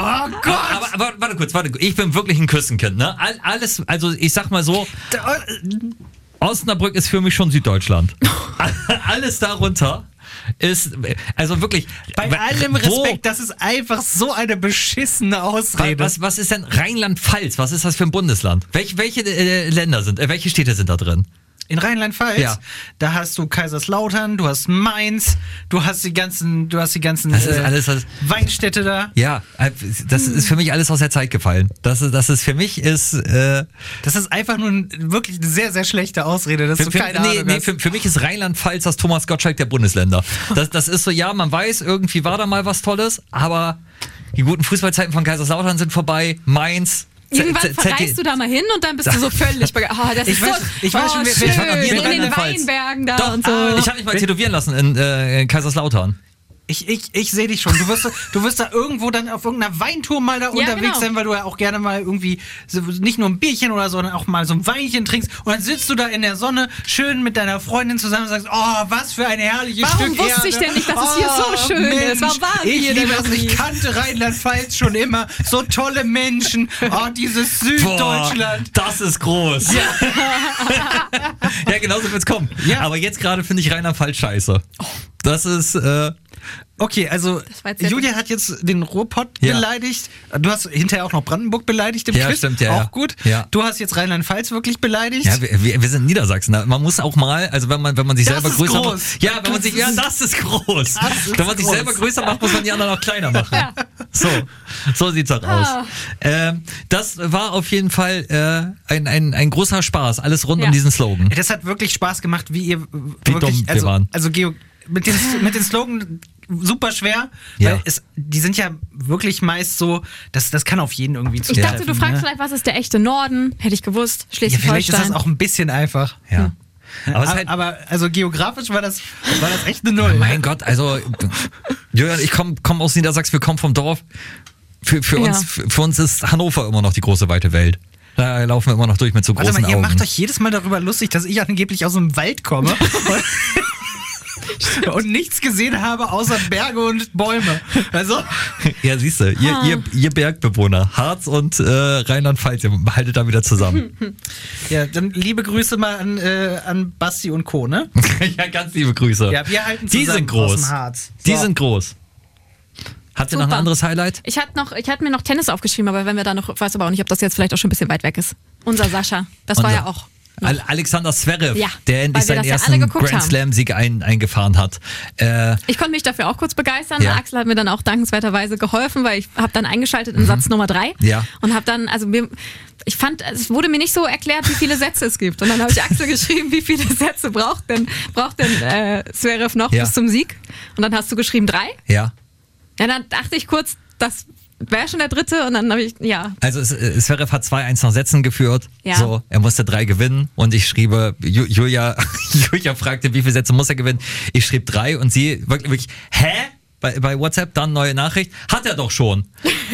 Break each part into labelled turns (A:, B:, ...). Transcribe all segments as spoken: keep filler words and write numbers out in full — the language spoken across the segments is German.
A: Oh Gott!
B: Aber, aber warte kurz, warte kurz. Ich bin wirklich ein Küstenkind, ne? All, alles, also ich sag mal so, Osnabrück ist für mich schon Süddeutschland. Alles darunter ist, also wirklich...
A: Bei allem Respekt, wo, das ist einfach so eine beschissene Ausrede.
B: Was, was ist denn Rheinland-Pfalz? Was ist das für ein Bundesland? Welche, welche äh, Länder sind, äh, welche Städte sind da drin?
A: In Rheinland-Pfalz,
B: ja.
A: Da hast du Kaiserslautern, du hast Mainz, du hast die ganzen, du hast die ganzen
B: das ist
A: äh,
B: alles, das,
A: Weinstädte da.
B: Ja, das ist für mich alles aus der Zeit gefallen. Das ist, das ist für mich ist. Äh,
A: das ist einfach nur ein, wirklich eine sehr, sehr schlechte Ausrede. Das
B: für,
A: ist
B: für,
A: keine
B: nee,
A: Ahnung,
B: nee, für, für mich ist Rheinland-Pfalz das Thomas Gottschalk der Bundesländer. Das, das ist so, ja, man weiß, irgendwie war da mal was Tolles, aber die guten Fußballzeiten von Kaiserslautern sind vorbei. Mainz.
C: Irgendwann verreist du da mal hin und dann bist du so völlig begeistert. Oh, das
A: ich
C: ist
A: weiß,
C: so
A: ich weiß
C: oh,
A: schon,
C: schön,
A: ich war noch nie in,
C: in den Weinbergen da
B: Doch,
C: und so.
B: Ich habe mich mal tätowieren lassen in, äh, in Kaiserslautern.
A: Ich, ich, ich sehe dich schon. Du wirst, du wirst da irgendwo dann auf irgendeiner Weintour mal da ja, unterwegs genau. sein, weil du ja auch gerne mal irgendwie so, nicht nur ein Bierchen oder so, sondern auch mal so ein Weinchen trinkst. Und dann sitzt du da in der Sonne schön mit deiner Freundin zusammen und sagst, oh, was für ein herrliches
C: Warum
A: Stück
C: wusste
A: Erde.
C: ich denn nicht, dass es hier
A: oh,
C: so schön
A: Mensch,
C: ist? Warum waren
A: ich
C: wir
A: liebe
C: denn
A: es. Ich kannte Rheinland-Pfalz schon immer. So tolle Menschen. Oh, dieses Süddeutschland.
B: Boah, das ist groß. Ja, ja genauso wird's kommen. Ja. Aber jetzt gerade finde ich Rheinland-Pfalz scheiße. Das ist... Äh,
A: Okay, also Julia hat jetzt den Ruhrpott ja. beleidigt. Du hast hinterher auch noch Brandenburg beleidigt im
B: ja,
A: Quiz.
B: Stimmt, ja,
A: auch
B: ja.
A: gut.
B: Ja.
A: Du hast jetzt Rheinland-Pfalz wirklich beleidigt.
B: Ja, wir, wir sind Niedersachsen. Man muss auch mal, also wenn man, wenn man sich
A: das
B: selber
A: ist
B: größer
A: groß.
B: macht. Ja, wenn
A: das
B: man sich, ja, das ist groß.
A: Das ist
B: wenn man sich
A: groß.
B: selber größer macht, muss man die anderen auch kleiner machen.
C: Ja.
B: So, so sieht's halt aus.
C: Ah.
B: Ähm, das war auf jeden Fall äh, ein, ein, ein großer Spaß. Alles rund ja. um diesen Slogan.
A: Das hat wirklich Spaß gemacht, wie ihr
B: wie
A: wirklich,
B: dumm wir
A: also,
B: waren.
A: Also Geo, mit den, mit den Slogan super schwer,
B: ja.
A: weil es, die sind ja wirklich meist so, das, das kann auf jeden irgendwie zutreffen.
C: Ich dachte, du fragst
A: ne?
C: vielleicht, was ist der echte Norden? Hätte ich gewusst.
A: Ja, vielleicht
C: Schleswig-Holstein.
A: ist das auch ein bisschen einfach.
B: Ja.
A: Hm. Aber, halt aber also geografisch war das, war das echt eine Null.
B: Mein Gott, also Julian, ich komme komm aus Niedersachsen, wir kommen vom Dorf. Für, für, uns,
C: Ja.
B: für, für uns ist Hannover immer noch die große weite Welt. Da laufen wir immer noch durch mit so großen
A: Warte mal, ihr
B: Augen.
A: macht euch jedes Mal darüber lustig, dass ich angeblich aus dem Wald komme und, und nichts gesehen habe außer Berge und Bäume. Also
B: ja, siehst du, ihr,
C: Ah.
B: ihr, ihr Bergbewohner, Harz und äh, Rheinland-Pfalz, ihr haltet da wieder zusammen.
A: ja, dann liebe Grüße mal an, äh, an Basti und Co., ne?
B: Ja, ganz liebe Grüße.
A: Ja, wir halten
B: Die
A: zusammen
B: sind groß.
A: aus dem Harz.
B: Die
A: So.
B: sind groß. Habt ihr noch ein
C: Super.
B: anderes Highlight?
C: Ich hatte noch, ich hatte mir noch Tennis aufgeschrieben, aber wenn wir da noch, ich weiß aber auch nicht, ob das jetzt vielleicht auch schon ein bisschen weit weg ist. Unser Sascha, das war
B: Unser-
C: ja auch.
B: Al- Alexander Zverev,
C: Ja,
B: der endlich
C: weil wir
B: seinen
C: das ja
B: ersten
C: alle geguckt
B: Grand
C: haben.
B: Slam-Sieg ein, eingefahren hat. Äh,
C: Ich konnte mich dafür auch kurz begeistern.
B: Ja.
C: Axel hat mir dann auch dankenswerterweise geholfen, weil ich habe dann eingeschaltet in Satz Nummer drei
B: Ja.
C: und habe dann, also mir, ich fand, es wurde mir nicht so erklärt, wie viele Sätze es gibt. Und dann habe ich Axel geschrieben, wie viele Sätze braucht denn, braucht denn äh, Zverev noch
B: Ja.
C: bis zum Sieg? Und dann hast du geschrieben drei.
B: ja.
C: Ja, dann dachte ich kurz, das wäre schon der dritte und dann habe ich, ja.
B: Also es- es- Zverev hat zwei eins nach Sätzen geführt.
C: Ja.
B: So, er musste drei gewinnen und ich schriebe, Ju- Julia, Julia fragte, wie viele Sätze muss er gewinnen? Ich schrieb drei und sie wirklich, wirklich hä? Bei, bei WhatsApp dann neue Nachricht. Hat er doch schon.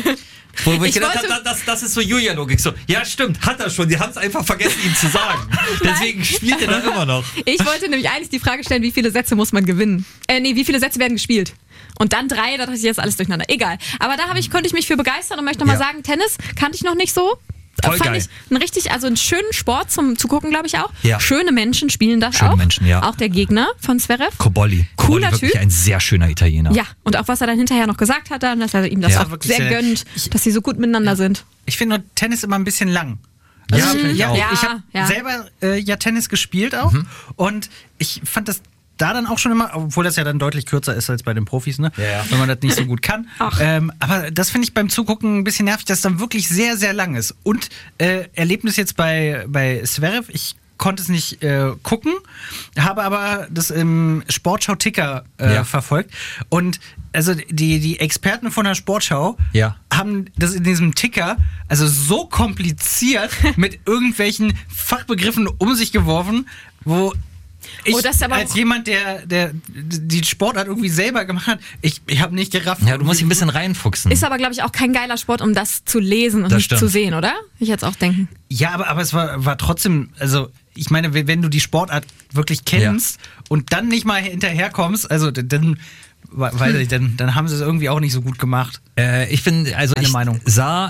B: Wo ich,
C: Ich
B: gedacht
C: wollte-
B: habe, das, das ist so Julia-Logik. So, ja, stimmt, hat er schon. Die haben es einfach vergessen, ihm zu sagen. Deswegen spielt er da immer noch.
C: Ich wollte nämlich eigentlich die Frage stellen, wie viele Sätze muss man gewinnen? Äh, nee, wie viele Sätze werden gespielt? Und dann drei, da dachte ich jetzt alles durcheinander. Egal. Aber da habe ich, konnte ich mich für begeistern und möchte nochmal
B: Ja.
C: sagen, Tennis kannte ich noch nicht so.
B: Voll
C: Fand
B: geil.
C: ich einen richtig, also einen schönen Sport zum Zugucken, glaube ich auch.
B: Ja.
C: Schöne Menschen spielen das
B: Schöne
C: auch.
B: Menschen, ja.
C: Auch der Gegner von Zverev.
B: Kobolli. Kobolli,
C: Cooler
B: wirklich
C: Typ.
B: ein sehr schöner Italiener.
C: Ja, und auch was er dann hinterher noch gesagt hat, dann, dass er ihm das
B: Ja,
C: auch
A: wirklich
C: sehr
A: sehr-
C: gönnt, dass sie so gut miteinander sind.
A: Ich finde nur Tennis immer ein bisschen lang.
B: Ja,
A: Also,
B: finde ich
A: ja,
B: auch.
A: ich habe
C: Ja, ja.
A: selber äh, ja Tennis gespielt auch und ich fand das da dann auch schon immer, obwohl das ja dann deutlich kürzer ist als bei den Profis, ne?
B: Ja, ja.
A: Wenn man das nicht so gut kann.
C: Ach.
A: Ähm, aber das finde ich beim Zugucken ein bisschen nervig, dass es dann wirklich sehr, sehr lang ist. Und äh, Erlebnis jetzt bei, bei Zverev, ich konnte es nicht äh, gucken, habe aber das im Sportschau-Ticker äh,
B: Ja.
A: verfolgt. Und also die, die Experten von der Sportschau
B: Ja.
A: haben das in diesem Ticker also so kompliziert mit irgendwelchen Fachbegriffen um sich geworfen, wo ich
C: Oh, das ist aber
A: als
C: auch-
A: jemand, der, der die Sportart irgendwie selber gemacht hat, ich, ich habe nicht gerafft.
B: Ja, du musst dich ein bisschen reinfuchsen.
C: Ist aber, glaube ich, auch kein geiler Sport, um das zu lesen und
B: Das
C: nicht
B: stimmt.
C: zu sehen, oder? Ich jetzt auch denken.
A: Ja, aber, aber es war, war trotzdem, also ich meine, wenn wenn du die Sportart wirklich kennst und dann nicht mal hinterherkommst, also d- dann weiß ich, dann, dann haben sie es irgendwie auch nicht so gut gemacht.
B: Äh, ich bin, also
A: Meine
B: ich
A: Meinung.
B: sah,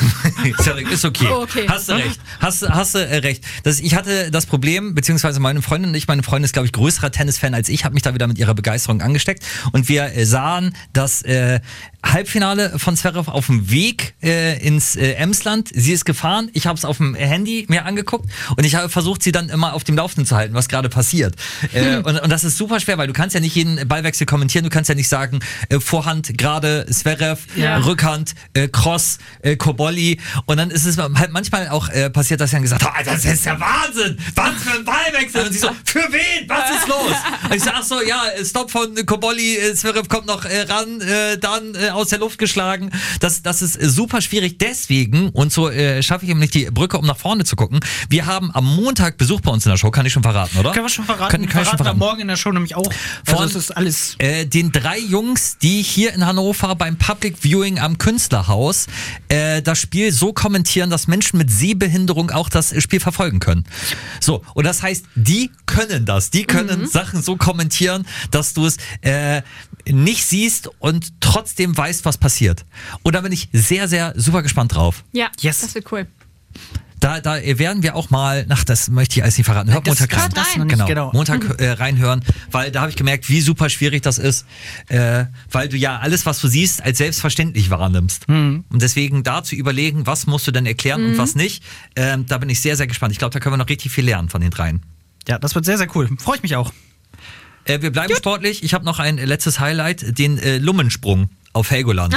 B: ist okay,
C: Oh, okay.
B: hast du recht, hast, hast du äh, recht. Das, ich hatte das Problem, beziehungsweise meine Freundin und ich, meine Freundin ist, glaube ich, größerer Tennisfan als ich, habe mich da wieder mit ihrer Begeisterung angesteckt und wir äh, sahen das äh, Halbfinale von Zverev auf dem Weg äh, ins äh, Emsland. Sie ist gefahren, ich habe es auf dem Handy mir angeguckt und ich habe versucht, sie dann immer auf dem Laufenden zu halten, was gerade passiert. Äh, und, und das ist super schwer, weil du kannst ja nicht jeden Ballwechsel kommentieren, du kannst ja nicht sagen, äh, Vorhand gerade Zverev,
C: Ja.
B: Rückhand, äh, Cross, äh, Cobolli und dann ist es halt manchmal auch äh, passiert, dass sie dann gesagt haben, oh, das ist der Wahnsinn, was für ein Ballwechsel und sie so, für wen, was ist los? Und ich so, ach so, ja, Stopp von Cobolli, äh, Zverev kommt noch äh, ran, äh, dann äh, aus der Luft geschlagen, das, das ist äh, super schwierig, deswegen und so äh, schaffe ich eben nicht die Brücke, um nach vorne zu gucken. Wir haben am Montag Besuch bei uns in der Show, kann ich schon verraten, oder?
A: Können wir schon verraten?
B: Können, kann ich schon
A: verraten
B: verraten.
A: wir morgen in der Show nämlich auch. Also
B: Von-
A: es ist alles...
B: Äh, den drei Jungs, die hier in Hannover beim Public Viewing am Künstlerhaus äh, das Spiel so kommentieren, dass Menschen mit Sehbehinderung auch das Spiel verfolgen können. So, und das heißt, die können das. Die können
C: Mhm.
B: Sachen so kommentieren, dass du es äh, nicht siehst und trotzdem weißt, was passiert. Und da bin ich sehr, sehr super gespannt drauf.
C: Ja,
A: Yes.
C: das wird cool.
B: Da, da werden wir auch mal, ach, das möchte ich alles nicht verraten. Hört
A: Das-
B: Montag rein.
A: das noch nicht,
B: Genau,
A: genau.
B: Montag äh, reinhören, weil da habe ich gemerkt, wie super schwierig das ist, äh, weil du ja alles, was du siehst, als selbstverständlich wahrnimmst. Und deswegen da zu überlegen, was musst du denn erklären und was nicht, ähm, da bin ich sehr, sehr gespannt. Ich glaube, da können wir noch richtig viel lernen von den dreien.
A: Ja, das wird sehr, sehr cool. Freue ich mich auch.
B: Äh, wir bleiben sportlich. Ich habe noch ein letztes Highlight, den äh, Lummensprung auf Helgoland.
C: Ah.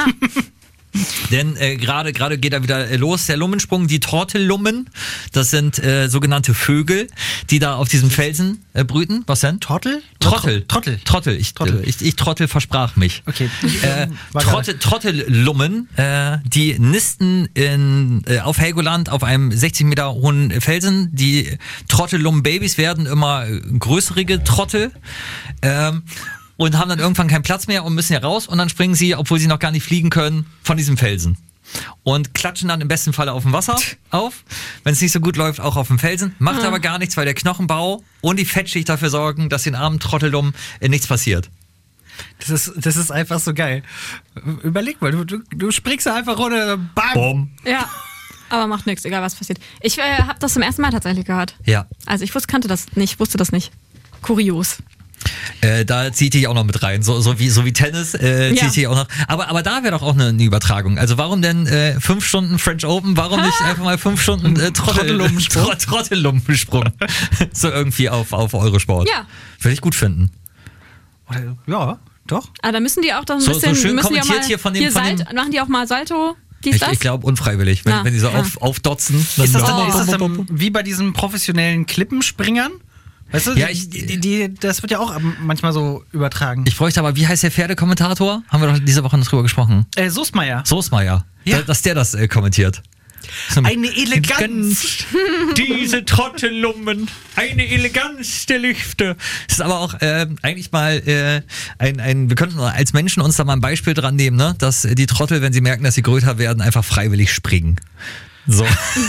B: Denn äh, gerade gerade geht er wieder äh, los, der Lummensprung, die Tortellummen, das sind äh, sogenannte Vögel, die da auf diesem Felsen äh, brüten. Was denn?
A: Trottel?
B: Trottel.
A: Trottel.
B: Trottel. Ich,
A: Trottel.
B: Äh, ich, ich Trottel versprach mich.
A: Okay.
B: Äh,
A: War
B: Trottel, Trottellummen, äh, die nisten in, äh, auf Helgoland auf einem sechzig Meter hohen Felsen. Die Trottellummen-Babys werden immer äh, größere Trottel. Ähm, und haben dann irgendwann keinen Platz mehr und müssen ja raus und dann springen sie, obwohl sie noch gar nicht fliegen können, von diesem Felsen. Und klatschen dann im besten Falle auf dem Wasser auf. Wenn es nicht so gut läuft, auch auf dem Felsen. Macht aber gar nichts, weil der Knochenbau und die Fettschicht dafür sorgen, dass den armen Trottelum äh, nichts passiert.
A: Das ist, das ist einfach so geil. Überleg mal, du, du, du springst da einfach runter, bam.
B: Bom.
C: Ja. Aber macht nichts, egal was passiert. Ich äh, habe das zum ersten Mal tatsächlich gehört.
B: Ja.
C: Also ich wusste, kannte das nicht, wusste das nicht. Kurios.
B: Äh, da zieht die auch noch mit rein, so, so wie so wie Tennis äh,
C: Ja.
B: zieht die auch noch. Aber aber da wäre doch auch eine, eine Übertragung. Also warum denn äh, fünf Stunden French Open? Warum nicht einfach mal fünf Stunden äh, Trottel,
A: Trottellumpensprung.
B: Trot- Trottellumpensprung? So irgendwie auf auf Eurosport.
C: Ja.
B: Würde ich gut finden.
A: Oder, ja, doch.
C: Aber da müssen die auch doch ein
B: So- so
C: bisschen.
B: schön
C: müssen die auch
B: kommentiert
C: mal,
B: hier von dem- von
C: Salt,
B: dem-
C: machen die auch mal Salto? Dies,
B: Ich,
C: das?
B: ich glaube unfreiwillig, wenn,
C: Ah,
B: wenn die so
C: ja.
B: auf, aufdotzen.
A: Ist das,
B: dann-
A: dann, ist das dann wie bei diesen professionellen Klippenspringern? Weißt du,
B: Ja,
A: die,
B: ich-
A: die, die, das wird ja auch manchmal so übertragen.
B: Ich bräuchte aber, wie heißt der Pferdekommentator? Haben wir doch diese Woche noch drüber gesprochen.
A: äh, Soßmeier.
B: Soßmeier.
A: Ja.
B: Da, dass der das äh, kommentiert. So
A: Eine Eleganz.
B: Diese Trottellummen, eine Eleganz der Lüfte. Das ist aber auch ähm, eigentlich mal äh, ein, ein, wir könnten als Menschen uns da mal ein Beispiel dran nehmen, ne? Dass äh, die Trottel, wenn sie merken, dass sie größer werden, einfach freiwillig springen. So.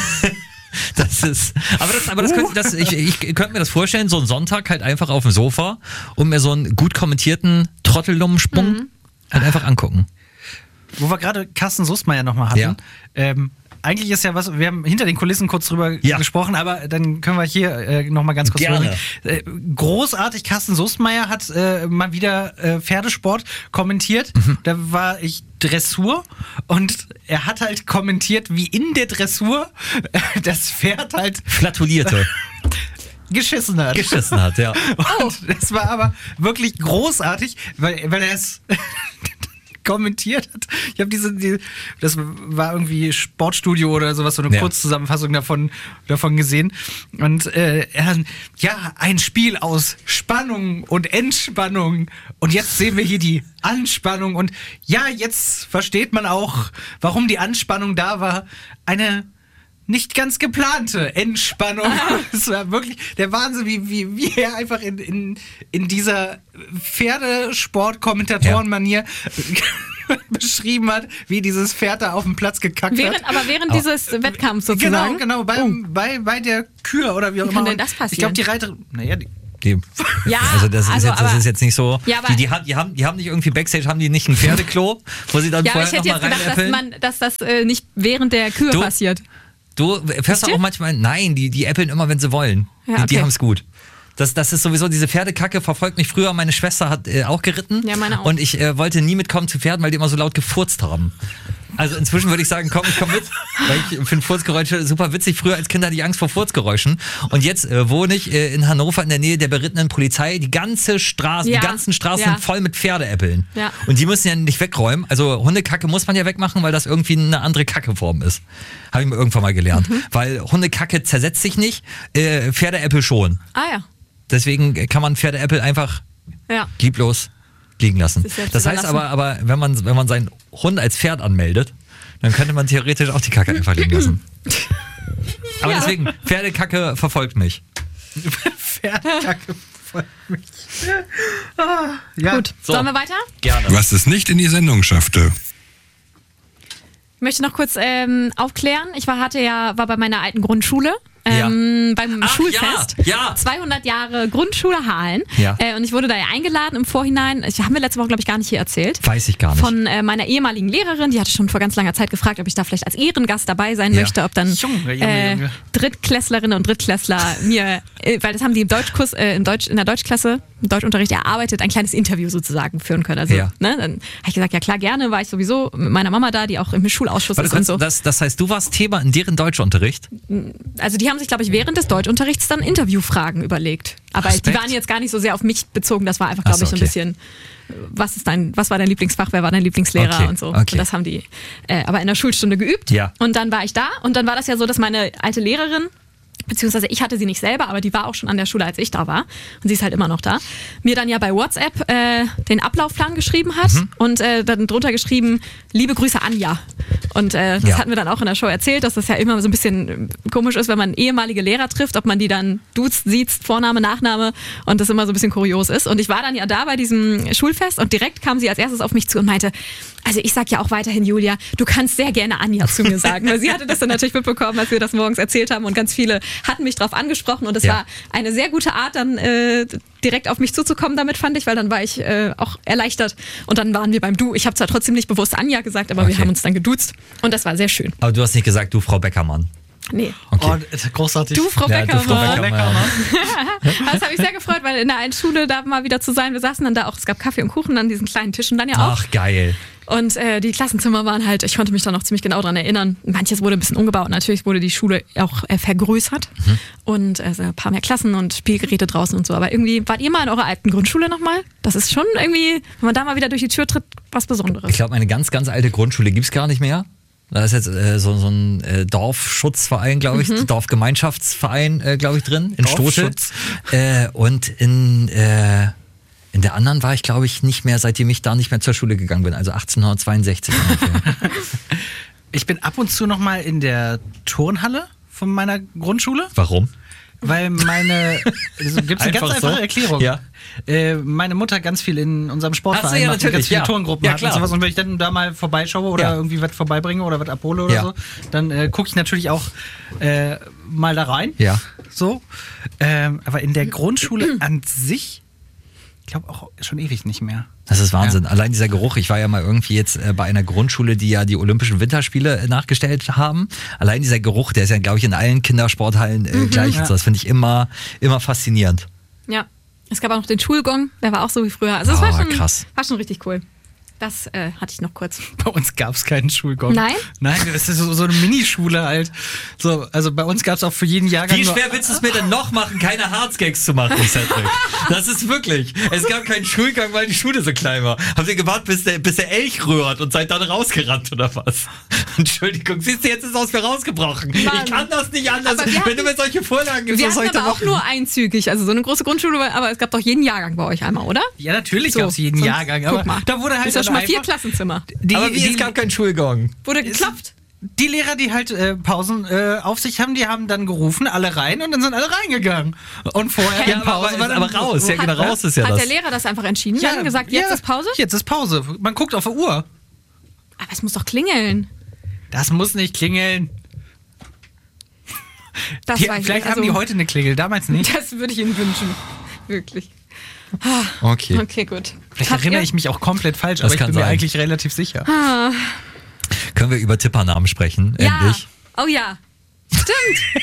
B: Das ist, aber das, aber das könnte, das, ich, ich könnte mir das vorstellen, so einen Sonntag halt einfach auf dem Sofa und mir so einen gut kommentierten Trottellummensprung
C: Mhm.
B: halt einfach angucken.
A: Wo wir gerade Carsten Soßmeier nochmal hatten.
B: Ja.
A: Ähm, eigentlich ist ja was, wir haben hinter den Kulissen kurz drüber
B: Ja.
A: gesprochen, aber dann können wir hier äh, nochmal ganz kurz
B: Gerne.
A: drüber reden. Äh, großartig, Carsten Soßmeier hat äh, mal wieder äh, Pferdesport kommentiert.
B: Mhm.
A: Da war ich Dressur und er hat halt kommentiert, wie in der Dressur äh, das Pferd halt
B: Flatulierte.
A: geschissen hat.
B: Geschissen hat, ja.
A: Und das war aber wirklich großartig, weil, weil er es kommentiert hat. Ich habe diese, die, das war irgendwie Sportstudio oder sowas, so eine
B: Ja.
A: Kurzzusammenfassung davon, davon gesehen. Und äh, er hat, ja, ein Spiel aus Spannung und Entspannung. Und jetzt sehen wir hier die Anspannung. Und ja, jetzt versteht man auch, warum die Anspannung da war. Eine nicht ganz geplante Entspannung. Es war wirklich der Wahnsinn, wie, wie, wie er einfach in, in, in dieser Pferdesport-Kommentatoren-Manier beschrieben hat, wie dieses Pferd da auf dem Platz gekackt
C: Während,
A: hat.
C: aber während dieses Wettkampfs
A: Genau,
C: sozusagen.
A: genau, bei, bei, bei der Kür oder wie auch
C: Wie
A: immer.
C: kann denn das
A: Ich
C: passieren?
A: glaube, die Reiterin, naja, die,
B: Die,
C: Ja,
B: also das ist,
C: also,
B: jetzt, das
C: aber-
B: ist jetzt nicht so.
C: Ja, aber-
B: die, die, haben, die, haben, die haben nicht irgendwie Backstage, haben die nicht ein Pferdeklo, wo sie dann
C: Ja, aber ich
B: vorher
C: hätte
B: nochmal
C: jetzt gedacht, dass,
B: reinäppeln?
C: man, dass das äh, nicht während der Kür
B: Du-
C: passiert.
B: Du fährst
C: Wisst
B: doch
C: ihr?
B: auch manchmal, nein, die, die äppeln immer, wenn sie wollen.
C: Ja,
B: Die, die
C: okay.
B: haben es gut. Das, das ist sowieso, diese Pferdekacke verfolgt mich früher. Meine Schwester hat äh, auch geritten.
C: Ja, meine auch.
B: Und ich äh, wollte nie mitkommen zu Pferden, weil die immer so laut gefurzt haben. Also inzwischen würde ich sagen, komm, ich komm mit, weil ich finde Furzgeräusche super witzig. Früher als Kind hatte ich Angst vor Furzgeräuschen. Und jetzt äh, wohne ich äh, in Hannover in der Nähe der berittenen Polizei. Die ganze Straße,
C: Ja.
B: die ganzen Straßen
C: Ja.
B: sind voll mit Pferdeäppeln.
C: Ja.
B: Und die müssen ja nicht wegräumen. Also Hundekacke muss man ja wegmachen, weil das irgendwie eine andere Kackeform ist. Habe ich mir irgendwann mal gelernt.
C: Mhm.
B: Weil Hundekacke zersetzt sich nicht, äh, Pferdeäppel schon.
C: Ah ja.
B: Deswegen kann man Pferdeäppel einfach
C: Ja.
B: lieblos liegen lassen.
C: Sich selbst
B: Das heißt
C: überlassen.
B: aber, aber wenn man, wenn man seinen Hund als Pferd anmeldet, dann könnte man theoretisch auch die Kacke einfach liegen lassen. Aber
C: Ja.
B: deswegen, Pferdekacke verfolgt mich.
A: Pferdekacke folgt mich. Ah, ja.
C: Gut,
B: So.
C: sollen wir weiter?
B: Gerne.
D: Was es nicht in die Sendung schaffte.
C: Ich möchte noch kurz ähm, aufklären. Ich war, hatte ja, war bei meiner alten Grundschule. Ähm, beim
B: Ach,
C: Schulfest.
B: ja, ja.
C: zweihundert Jahre Grundschule Hahlen.
B: Ja.
C: Äh, und ich wurde da ja eingeladen im Vorhinein. Ich haben wir letzte Woche, glaube ich, gar nicht hier erzählt.
B: Weiß ich gar nicht.
C: Von äh, meiner ehemaligen Lehrerin, die hatte schon vor ganz langer Zeit gefragt, ob ich da vielleicht als Ehrengast dabei sein
B: Ja.
C: möchte, ob dann
A: Junge, Junge,
C: äh,
A: Junge.
C: Drittklässlerinnen und Drittklässler mir, äh, weil das haben die im Deutschkurs, äh, im Deutsch, in der Deutschklasse, im Deutschunterricht erarbeitet, ein kleines Interview sozusagen führen können. Also,
B: Ja.
C: ne, dann habe ich gesagt, ja klar, gerne, war ich sowieso mit meiner Mama da, die auch im Schulausschuss
B: Warte
C: ist und
B: kurz,
C: so.
B: das, das heißt, du warst Thema in deren Deutschunterricht?
C: Also die haben sich, glaube ich, während des Deutschunterrichts dann Interviewfragen überlegt. Aber
B: Respekt.
C: die waren jetzt gar nicht so sehr auf mich bezogen. Das war einfach, glaube
B: Ach so,
C: ich, so ein
B: okay.
C: bisschen, äh, was ist dein, was war dein Lieblingsfach, wer war dein Lieblingslehrer
B: Okay,
C: und so.
B: okay.
C: Und das haben die äh, aber in der Schulstunde geübt.
B: Ja.
C: Und dann war ich da und dann war das ja so, dass meine alte Lehrerin, beziehungsweise ich hatte sie nicht selber, aber die war auch schon an der Schule, als ich da war. Und sie ist halt immer noch da. Mir dann ja bei WhatsApp äh, den Ablaufplan geschrieben hat
B: Mhm.
C: und äh, dann drunter geschrieben, liebe Grüße Anja. Und äh, das
B: Ja.
C: hatten wir dann auch in der Show erzählt, dass das ja immer so ein bisschen komisch ist, wenn man ehemalige Lehrer trifft, ob man die dann duzt, siezt, Vorname, Nachname und das immer so ein bisschen kurios ist. Und ich war dann ja da bei diesem Schulfest und direkt kam sie als erstes auf mich zu und meinte, also ich sag ja auch weiterhin, Julia, du kannst sehr gerne Anja zu mir sagen. Weil sie hatte das dann natürlich mitbekommen, als wir das morgens erzählt haben und ganz viele hatten mich drauf angesprochen und es
B: Ja.
C: war eine sehr gute Art, dann äh, direkt auf mich zuzukommen damit, fand ich, weil dann war ich äh, auch erleichtert und dann waren wir beim Du. Ich habe zwar trotzdem nicht bewusst Anja gesagt, aber wir
B: Okay.
C: haben uns dann geduzt und das war sehr schön.
B: Aber du hast nicht gesagt, du Frau Beckermann.
C: Nee.
B: Okay.
A: Oh, das ist großartig.
C: Du, Frau
B: Ja, du, Frau
C: Beckermann.
B: Beckermann.
C: Das habe ich sehr gefreut, weil in der einen Schule da mal wieder zu sein. Wir saßen dann da auch, es gab Kaffee und Kuchen an diesen kleinen Tischen dann ja auch.
B: Ach, geil.
C: Und äh, die Klassenzimmer waren halt, ich konnte mich da noch ziemlich genau dran erinnern. Manches wurde ein bisschen umgebaut. Natürlich wurde die Schule auch äh, vergrößert.
B: Mhm.
C: Und äh, ein paar mehr Klassen und Spielgeräte draußen und so. Aber irgendwie, wart ihr mal in eurer alten Grundschule nochmal? Das ist schon irgendwie, wenn man da mal wieder durch die Tür tritt, was Besonderes.
B: Ich glaube, meine ganz, ganz alte Grundschule gibt's gar nicht mehr. Da ist jetzt äh, so, so ein äh, Dorfschutzverein, glaube ich,
C: Mhm.
B: Dorfgemeinschaftsverein, äh, glaube ich, drin, in Stoßel.
A: Dorfschutz.
B: Äh, und in, äh, in der anderen war ich, glaube ich, nicht mehr, seitdem ich da nicht mehr zur Schule gegangen bin, also achtzehnhundertzweiundsechzig ungefähr.
A: Ich bin ab und zu noch mal in der Turnhalle von meiner Grundschule,
B: Warum?
A: weil meine, also gibt es eine
B: Einfach
A: ganz
B: so?
A: einfache Erklärung.
B: Ja.
A: Äh, meine Mutter ganz viel in unserem Sportverein
B: Ach so, ja,
A: macht, die ganz
B: natürlich,
A: viele
B: ja.
A: Turngruppen
B: Ja,
A: hat und
B: klar.
A: sowas. Und wenn ich dann da mal vorbeischaue oder
B: Ja.
A: irgendwie was vorbeibringe oder was abhole oder
B: Ja.
A: so, dann äh, gucke ich natürlich auch äh, mal da rein.
B: Ja.
A: So. Ähm, aber in der Grundschule an sich, ich glaube auch schon ewig nicht mehr.
B: Das ist Wahnsinn. Allein dieser Geruch. Ich war ja mal irgendwie jetzt äh, bei einer Grundschule, die ja die Olympischen Winterspiele äh, nachgestellt haben. Allein dieser Geruch, der ist ja, glaube ich, in allen Kindersporthallen äh, gleich.
A: Ja.
B: Das finde ich immer, immer faszinierend.
C: Ja. Es gab auch noch den Schulgong, der war auch so wie früher. Also es war,
B: Oh,
C: schon,
B: krass.
C: war schon richtig cool. Das äh, hatte ich noch kurz.
A: Bei uns gab es keinen Schulgong.
C: Nein?
A: Nein, das ist so, so eine Minischule halt. So, also bei uns gab es auch für jeden Jahrgang.
B: Wie
A: nur-
B: schwer willst du es mir denn noch machen, keine Harzgags zu machen, Cedric? Das ist wirklich. Es gab keinen Schulgang, weil die Schule so klein war. Habt ihr gewartet, bis der, bis der Elch rührt und seid dann rausgerannt oder was? Entschuldigung, siehst du, jetzt ist es aus mir rausgebrochen.
C: Mann.
B: Ich kann das nicht anders.
C: Aber wir
B: Wenn
C: hatten-
B: du mir solche Vorlagen gibst,
C: Wir
B: was soll ich
C: hatten
B: da
C: aber auch
B: machen?
C: nur einzügig, also so eine große Grundschule, aber es gab doch jeden Jahrgang bei euch einmal, oder?
A: Ja, natürlich
C: So,
A: gab es jeden
C: sonst-
A: Jahrgang.
C: guck
A: Aber
C: mal.
A: da wurde halt
C: ist ja
A: dann
C: schon mal vier
A: einfach-
C: Klassenzimmer.
A: Die,
B: Aber wie,
A: die,
B: es gab keinen Schulgang.
C: Wurde geklopft.
A: die Lehrer, die halt äh, Pausen äh, auf sich haben, die haben dann gerufen, alle rein und dann sind alle reingegangen. Und vorher
B: Ja,
A: in
B: aber-
A: Pause
B: aber-
A: war dann,
B: aber raus, ja, genau, raus ist ja
C: Hat
B: das.
C: der Lehrer das einfach entschieden? Ja, gesagt, jetzt
A: ja,
C: ist Pause?
A: Jetzt ist Pause. Man guckt auf die Uhr.
C: Aber es muss doch klingeln.
A: Das muss nicht klingeln.
C: Das
A: Die,
C: weiß ich.
A: vielleicht
C: Also,
A: haben die heute eine Klingel, damals nicht.
C: Das würde ich Ihnen wünschen. Wirklich.
B: Okay.
C: Okay, gut.
A: Vielleicht
C: Habt
A: erinnere
C: ihr-
A: ich mich auch komplett falsch,
B: Das
A: aber ich
B: kann
A: bin mir
B: sein.
A: eigentlich relativ sicher.
B: Können wir über Tippernamen sprechen?
C: Ja.
B: Endlich.
C: Oh ja. Stimmt.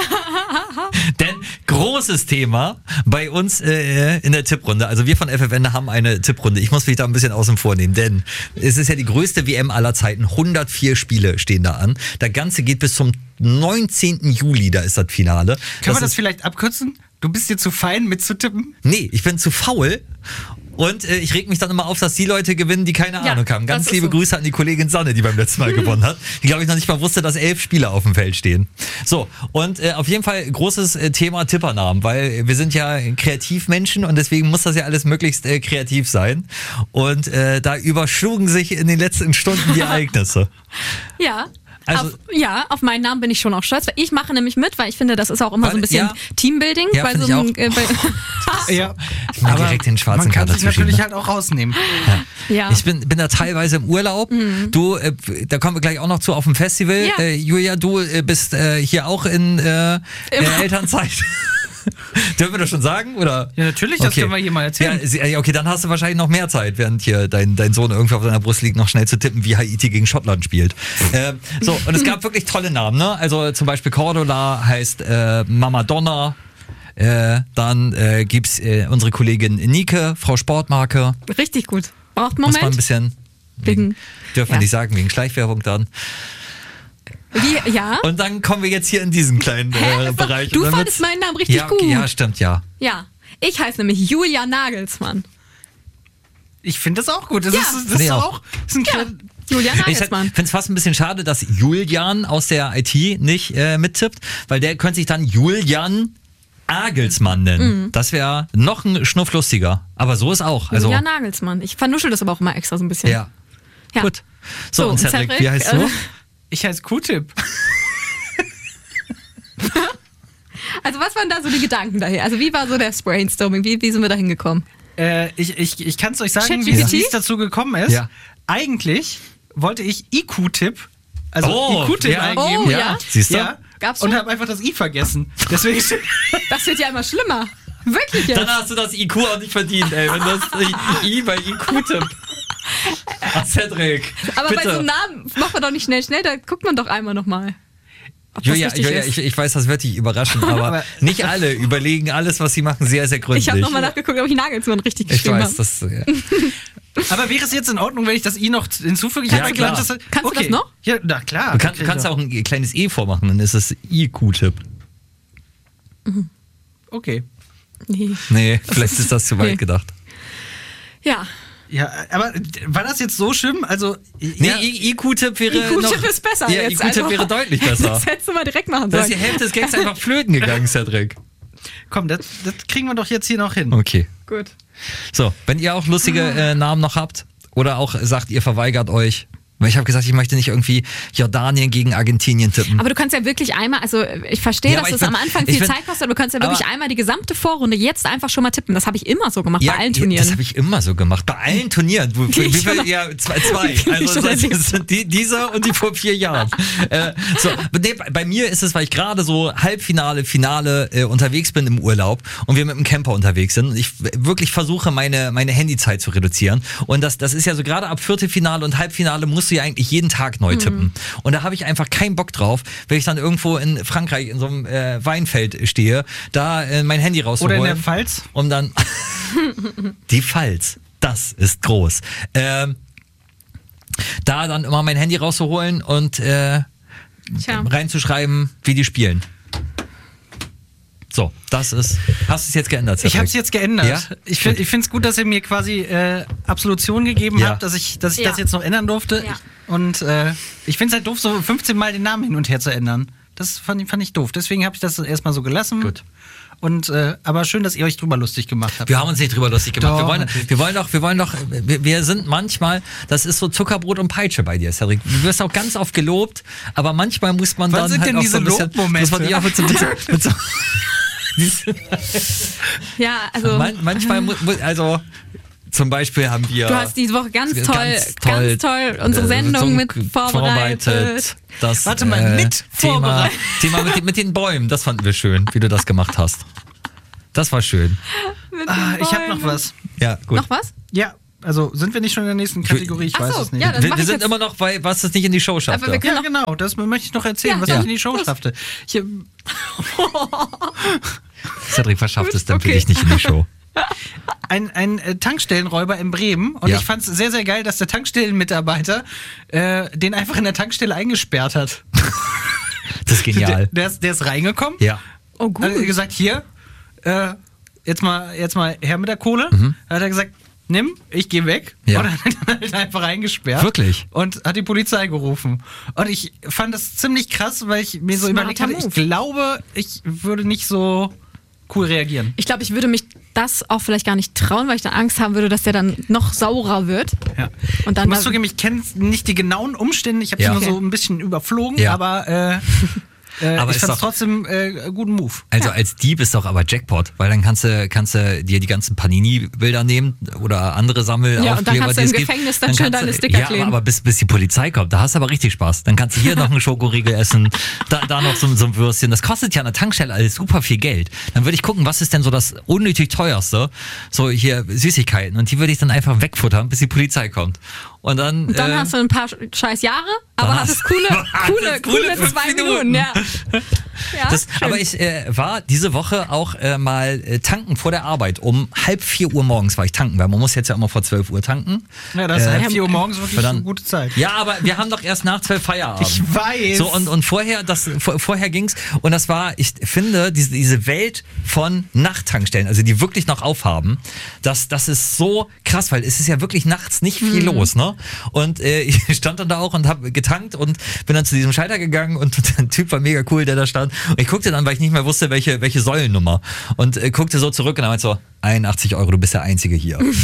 B: Denn großes Thema bei uns äh, in der Tipprunde. Also wir von F F N haben eine Tipprunde. Ich muss mich da ein bisschen außen vor nehmen, denn es ist ja die größte W M aller Zeiten. hundertvier Spiele stehen da an. Das Ganze geht bis zum neunzehnten Juli, da ist das Finale.
A: Können wir das
B: ist,
A: vielleicht abkürzen? Du bist dir zu fein mitzutippen?
B: Nee, ich bin zu faul. Und äh, ich reg mich dann immer auf, dass die Leute gewinnen, die keine
C: Ja,
B: Ahnung haben. Ganz
C: das ist
B: liebe
C: so.
B: Grüße an die Kollegin Sanne, die beim letzten Mal gewonnen hat. Die, glaube ich, noch nicht mal wusste, dass elf Spieler auf dem Feld stehen. So, und äh, auf jeden Fall großes äh, Thema Tippernamen, weil wir sind ja Kreativmenschen und deswegen muss das ja alles möglichst äh, kreativ sein. Und äh, da überschlugen sich in den letzten Stunden die Ereignisse.
C: Ja.
B: Also-
C: auf, ja, auf meinen Namen bin ich schon auch stolz. Weil ich mache nämlich mit, weil ich finde, das ist auch immer so ein
B: Weil-
C: bisschen
B: ja.
C: Teambuilding.
B: Ja,
C: bei
B: find
C: so
B: ich
C: einem,
B: auch.
C: äh, bei,
A: Ja.
B: Ich mag direkt den schwarzen
A: man kann
B: Kater
A: sich
B: zuschieben,
A: natürlich
B: ne?
A: halt auch rausnehmen.
C: ja.
B: Ich bin, bin da teilweise im Urlaub. Du, äh, da kommen wir gleich auch noch zu auf dem Festival.
C: Ja.
B: Äh, Julia, du äh, bist äh, hier auch in äh, äh, Elternzeit. Dürfen wir das schon sagen? Oder?
A: Ja, natürlich, das können wir hier mal erzählen.
B: Ja, sie- ja, okay, dann hast du wahrscheinlich noch mehr Zeit, während hier dein, dein Sohn irgendwie auf seiner Brust liegt, noch schnell zu tippen, wie Haiti gegen Schottland spielt. äh, so, und es gab wirklich tolle Namen, ne? Also zum Beispiel Cordula heißt äh, Mama Donna. Äh, dann äh, gibt's äh, unsere Kollegin Nike, Frau Sportmarke.
C: Richtig gut. Braucht einen
B: Muss man ein
C: Moment.
B: bisschen.
C: Wegen-
B: Wegen, dürfen wir
C: ja.
B: nicht sagen, wegen Schleichwerbung dann.
C: Wie, ja.
B: Und dann kommen wir jetzt hier in diesen kleinen
C: Hä?
B: äh, Bereich.
C: Du
B: Und dann
C: fandest
B: wird's-
C: meinen Namen richtig
B: ja,
C: gut.
B: Ja, stimmt, ja.
C: Ja. Ich heiße nämlich Julia Nagelsmann.
A: Ich finde das auch gut. Das
C: Ja.
A: ist, das
B: Find ich
A: ist
B: auch.
A: auch. Das ist ein
C: Ja.
A: Kre-
C: Julia
B: Ich
C: Nagelsmann.
B: finde es fast ein bisschen schade, dass Julian aus der I T nicht äh, mittippt, weil der könnte sich dann Julian Agelsmann nennen.
C: Mhm.
B: Das wäre noch ein Schnuff lustiger. Aber so ist auch. Also,
C: Julia Nagelsmann. Ich vernuschel das aber auch immer extra so ein bisschen.
B: ja.
C: Ja.
B: Gut. So,
C: So,
B: und Cedric,
C: Cedric,
B: wie heißt
C: äh,
B: du?
A: Ich heiße Q-Tip.
C: Also was waren da so die Gedanken daher? Also wie war so das Brainstorming? Wie, wie sind wir da hingekommen?
A: Äh, ich ich, ich kann es euch sagen,
C: ChatGPT?
A: wie es wie es dazu gekommen ist.
B: Ja.
A: Eigentlich wollte ich I Q-Tipp, also
B: Oh,
A: I Q-Tipp
B: ja.
A: eingeben.
C: Oh, ja.
B: Siehst du?
A: Ja.
C: Gab's
A: Und
C: schon?
A: habe einfach das I vergessen. Deswegen
C: Das wird ja immer schlimmer. Wirklich jetzt.
B: Dann hast du das I Q auch nicht verdient, ey. Wenn das I bei I Q-Tipp. Ach, Cedric.
C: Aber
B: bitte.
C: bei so einem Namen macht man doch nicht schnell, schnell, da guckt man doch einmal nochmal. Ob das
B: Julia,
C: richtig
B: Julia
C: ist.
B: ich, ich weiß, das wird dich überraschen, aber,
A: Aber-
B: nicht alle überlegen alles, was sie machen, sehr, sehr gründlich.
C: Ich habe nochmal nachgeguckt, ob ich Nagelsmann richtig
B: Ich
C: geschrieben
B: weiß,
C: habe.
B: das. äh,
A: Aber wäre es jetzt in Ordnung, wenn ich das I noch hinzufüge? Ich
B: Ja,
A: hab mir
B: klar.
A: gedacht, dass-
C: Kannst du das noch?
A: Ja, na klar.
B: Du, kann, du kannst auch ein kleines E vormachen, dann ist es I Q-Tipp.
A: Okay.
C: Nee.
B: Nee, vielleicht ist das zu weit
C: Nee.
B: gedacht.
C: Ja,
A: Ja, aber war das jetzt so schlimm? Also,
B: Nee,
A: ja,
B: I- I Q-Tipp wäre.
C: I-Q-Tipp
B: noch,
C: ist besser
B: Ja,
C: jetzt.
B: I Q-Tipp
C: also.
B: wäre deutlich besser.
C: Das hättest du mal direkt machen
B: Da ist
C: sollen.
B: die Hälfte des Gags einfach flöten gegangen, Cedric.
A: komm, das, das kriegen wir doch jetzt hier noch hin.
B: Okay.
C: Gut.
B: So, wenn ihr auch lustige äh, Namen noch habt oder auch sagt, ihr verweigert euch. Weil ich habe gesagt, ich möchte nicht irgendwie Jordanien gegen Argentinien tippen.
C: Aber du kannst ja wirklich einmal, also ich verstehe,
B: Ja,
C: dass
B: aber
C: es
B: ich
C: am
B: bin-
C: Anfang
B: ich
C: viel
B: bin-
C: Zeit kostet, aber du kannst ja wirklich
B: aber-
C: einmal die gesamte Vorrunde jetzt einfach schon mal tippen. Das habe ich immer so gemacht bei allen Turnieren.
B: Das habe ich immer so gemacht. Bei allen Turnieren. Wo,
C: Die
B: wie
C: ich
B: viel?
C: schon-
B: Ja, zwei. zwei.
C: die ich
B: Also
C: schon
B: das
C: erlebt
B: sind die, dieser und die vor vier Jahren. äh, so, nee, bei, bei mir ist es, weil ich gerade so Halbfinale, Finale äh, unterwegs bin im Urlaub und wir mit dem Camper unterwegs sind und ich wirklich versuche, meine, meine Handyzeit zu reduzieren. Und das, das ist ja so gerade ab Viertelfinale und Halbfinale musst du ja eigentlich jeden Tag neu tippen.
C: Mhm.
B: Und da habe ich einfach keinen Bock drauf, wenn ich dann irgendwo in Frankreich in so einem äh, Weinfeld stehe, da äh, mein Handy rauszuholen.
A: Oder in der Pfalz?
B: Um dann die Pfalz, das ist groß. Ähm, da dann immer mein Handy rauszuholen und äh,
C: Tja.
B: reinzuschreiben, wie die spielen. So, das ist. Hast du es jetzt geändert?
A: Ich
B: Cedric?
A: habe es jetzt geändert.
B: Ja?
A: Ich finde es gut, dass ihr mir quasi äh, Absolution gegeben
B: Ja.
A: habt, dass ich, dass ich
C: Ja.
A: das jetzt noch ändern durfte.
C: Ja.
A: Und äh, ich finde es halt doof, so fünfzehn Mal den Namen hin und her zu ändern. Das fand, ich- fand ich doof. Deswegen habe ich das erstmal so gelassen.
B: Gut.
A: Und äh, aber schön, dass ihr euch drüber lustig gemacht habt.
B: Wir haben uns nicht drüber lustig gemacht.
A: Doch,
B: wir, wollen,
A: natürlich.
B: wir wollen doch, wir wollen doch, wir, wir sind manchmal, das ist so Zuckerbrot und Peitsche bei dir, Cedric. Du wirst auch ganz oft gelobt, aber manchmal muss man
A: Was
B: dann
A: sind
B: halt
A: denn
B: auch
A: diese
B: so ein bisschen,
A: Lobmomente?
B: muss man die auch mit so, mit so, mit so
C: Ja, also
B: Man, manchmal, mu- mu- also zum Beispiel haben wir.
C: du hast diese Woche ganz
B: ganz
C: toll, ganz toll, unsere
B: äh,
C: Sendung
B: so
C: mit vorbereitet.
B: Das,
A: Warte mal,
B: äh,
A: mit
B: Thema,
A: vorbereitet.
B: Thema mit, den- mit den Bäumen, das fanden wir schön, wie du das gemacht hast. Das war schön.
C: Mit
A: Ah,
C: den
A: ich habe noch
C: Bäumen.
A: was.
B: Ja, gut.
C: Noch was?
A: Ja, also sind wir nicht schon in der nächsten Kategorie? Ich
C: Ach
A: weiß
C: so,
A: es nicht.
C: ja, das
B: Wir,
C: mach
B: wir
C: ich
B: sind
C: jetzt.
B: immer noch bei, was es nicht in die Show schaffte.
C: Aber wir
A: Ja,
C: noch-
A: genau, das möchte ich noch erzählen,
C: Ja,
A: was
C: ja.
A: ich in die Show
C: Los.
A: schaffte. Ich, äh,
B: Cedric verschafft es dann
C: Okay.
B: für dich nicht in die Show.
A: ein, ein äh, Tankstellenräuber in Bremen und
B: Ja.
A: ich fand es sehr, sehr geil, dass der Tankstellenmitarbeiter äh, den einfach in der Tankstelle eingesperrt hat.
B: Das ist
A: Der,
B: genial.
A: der, ist, der ist reingekommen,
B: Ja.
C: Oh, gut.
A: hat gesagt, hier, äh, jetzt, mal, jetzt mal her mit der Kohle. Hat er gesagt, nimm, ich gehe weg.
B: Mhm. Ja.
A: Und dann hat er halt einfach eingesperrt.
B: Wirklich?
A: Und hat die Polizei gerufen. Und ich fand das ziemlich krass, weil ich mir so
C: Smarter
A: überlegt hatte, ich
C: Move.
A: glaube, ich würde nicht so cool reagieren.
C: Ich glaube, ich würde mich das auch vielleicht gar nicht trauen, weil ich dann Angst haben würde, dass der dann noch saurer wird.
A: Ja.
C: Und dann
A: ich muss
C: da-
A: zugeben, ich kenne nicht die genauen Umstände. Ich habe es
B: Ja.
A: nur
C: Okay.
A: so ein bisschen überflogen,
B: Ja.
A: aber, äh, äh,
B: Aber
A: ich
B: ist
A: fand es
B: doch-
A: trotzdem äh, guten Move.
B: Also
C: Ja.
B: als Dieb ist doch aber Jackpot, weil dann kannst du, kannst du dir die ganzen Panini-Bilder nehmen oder andere Sammel
C: Ja, und dann kannst du
B: die
C: im
B: es gibt.
C: Gefängnis dann schön
B: kannst
C: deine
B: du-
C: Sticker
B: ja,
C: kleben.
B: aber bis, bis die Polizei kommt, da hast du aber richtig Spaß. Dann kannst du hier noch einen Schokoriegel essen, da, da noch so, so ein Würstchen. Das kostet ja an der Tankstelle alles super viel Geld. Dann würde ich gucken, was ist denn so das unnötig teuerste? So hier Süßigkeiten. Und die würde ich dann einfach wegfuttern, bis die Polizei kommt. Und dann,
C: Und dann
B: äh,
C: hast du ein paar scheiß Jahre, aber
B: dann
C: hattest
B: hast-
C: coole,
B: hattest
C: coole,
B: coole
C: coole
B: fünf
C: zwei
B: Minuten.
C: Minuten. Ja. Ja,
B: Das,
C: schön.
B: aber ich äh, war diese Woche auch äh, mal äh, tanken vor der Arbeit. Um halb vier Uhr morgens war ich tanken, weil man muss jetzt ja immer vor zwölf Uhr tanken.
A: Ja, das ist
B: Äh,
A: halb vier Uhr morgens wirklich
B: verdammt.
A: eine gute Zeit.
B: Ja, aber wir haben doch erst nach zwölf Feierabend.
A: Ich weiß.
B: So, und, und vorher, das, vor, vorher ging's und das war, ich finde, diese, diese Welt von Nachttankstellen, also die wirklich noch aufhaben, das, das ist so krass, weil es ist ja wirklich nachts nicht viel los, ne? Und äh, ich stand dann da auch und habe getankt und bin dann zu diesem Schalter gegangen und der Typ war mega cool, der da stand. Und ich guckte dann, weil ich nicht mehr wusste, welche, welche Säulennummer. Und äh, guckte so zurück und dann meinte so, einundachtzig Euro, du bist der Einzige hier. Und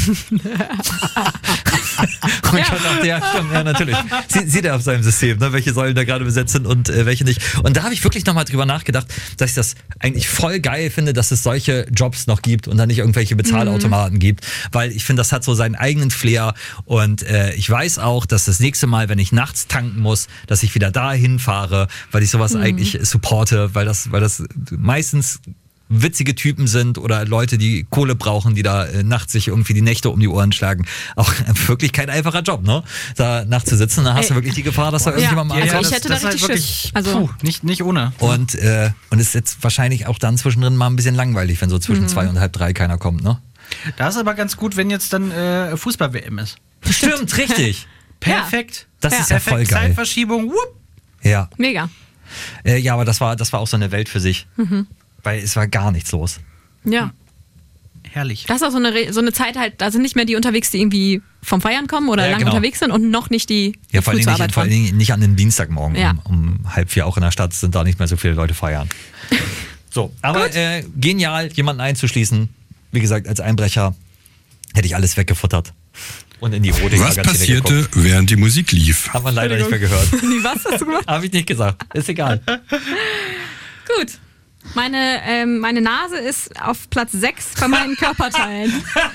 B: ich dachte, ja, stimmt, ja, natürlich. Sie, sieht er auf seinem System, ne, welche Säulen da gerade besetzt sind und äh, welche nicht. Und da habe ich wirklich nochmal drüber nachgedacht, dass ich das eigentlich voll geil finde, dass es solche Jobs noch gibt und dann nicht irgendwelche Bezahlautomaten
C: Mhm.
B: gibt, weil ich finde, das hat so seinen eigenen Flair und äh, ich weiß auch, dass das nächste Mal, wenn ich nachts tanken muss, dass ich wieder dahin fahre, weil ich sowas
C: Mhm.
B: eigentlich supporte, weil das, weil das meistens witzige Typen sind oder Leute, die Kohle brauchen, die da äh, nachts sich irgendwie die Nächte um die Ohren schlagen. Auch wirklich kein einfacher Job, ne? Da nachts zu sitzen, dann hast du
C: Ey.
B: wirklich die Gefahr, dass da irgendjemand mal
C: Also
B: ankommt.
C: ich hätte da
A: das ist
C: richtig
A: halt
C: Schiss.
A: wirklich,
C: Also-
A: puh, nicht, nicht ohne.
B: Und, äh, und es ist jetzt wahrscheinlich auch dann zwischendrin mal ein bisschen langweilig, wenn so zwischen
C: Mhm.
B: zwei und halb drei keiner kommt, ne?
A: Da ist aber ganz gut, wenn jetzt dann äh, Fußball-W M ist.
B: Stimmt, richtig.
A: Perfekt.
B: Das
C: Ja.
B: ist ja voll
A: Perfekt.
B: geil.
A: Zeitverschiebung. Whoop.
B: Ja.
C: Mega.
B: Äh, ja, aber das war, das war auch so eine Welt für sich.
C: Mhm.
B: Weil es war gar nichts los.
C: Ja.
A: Herrlich.
C: Das ist auch so eine, Re- so eine Zeit halt, da sind nicht mehr die unterwegs, die irgendwie vom Feiern kommen oder
B: Ja,
C: lange
B: genau.
C: unterwegs sind und noch nicht die, die
B: Ja, vor
C: früh
B: allen,
C: zur
B: Dingen
C: Arbeit
B: nicht, vor allen
C: fahren.
B: Dingen nicht an den Dienstagmorgen
C: Ja.
B: um, um halb vier auch in der Stadt sind da nicht mehr so viele Leute feiern. So, aber
C: Gut.
B: äh, genial, jemanden einzuschließen. Wie gesagt, als Einbrecher hätte ich alles weggefuttert. Und in die rote
D: Was
B: Magazine
D: passierte,
B: geguckt.
D: während die Musik lief?
B: Hat man leider nicht mehr gehört.
C: Nee, was hast du gemacht?
B: Habe ich nicht gesagt. Ist egal.
C: Gut. Meine, ähm, meine Nase ist auf Platz sechs bei meinen Körperteilen.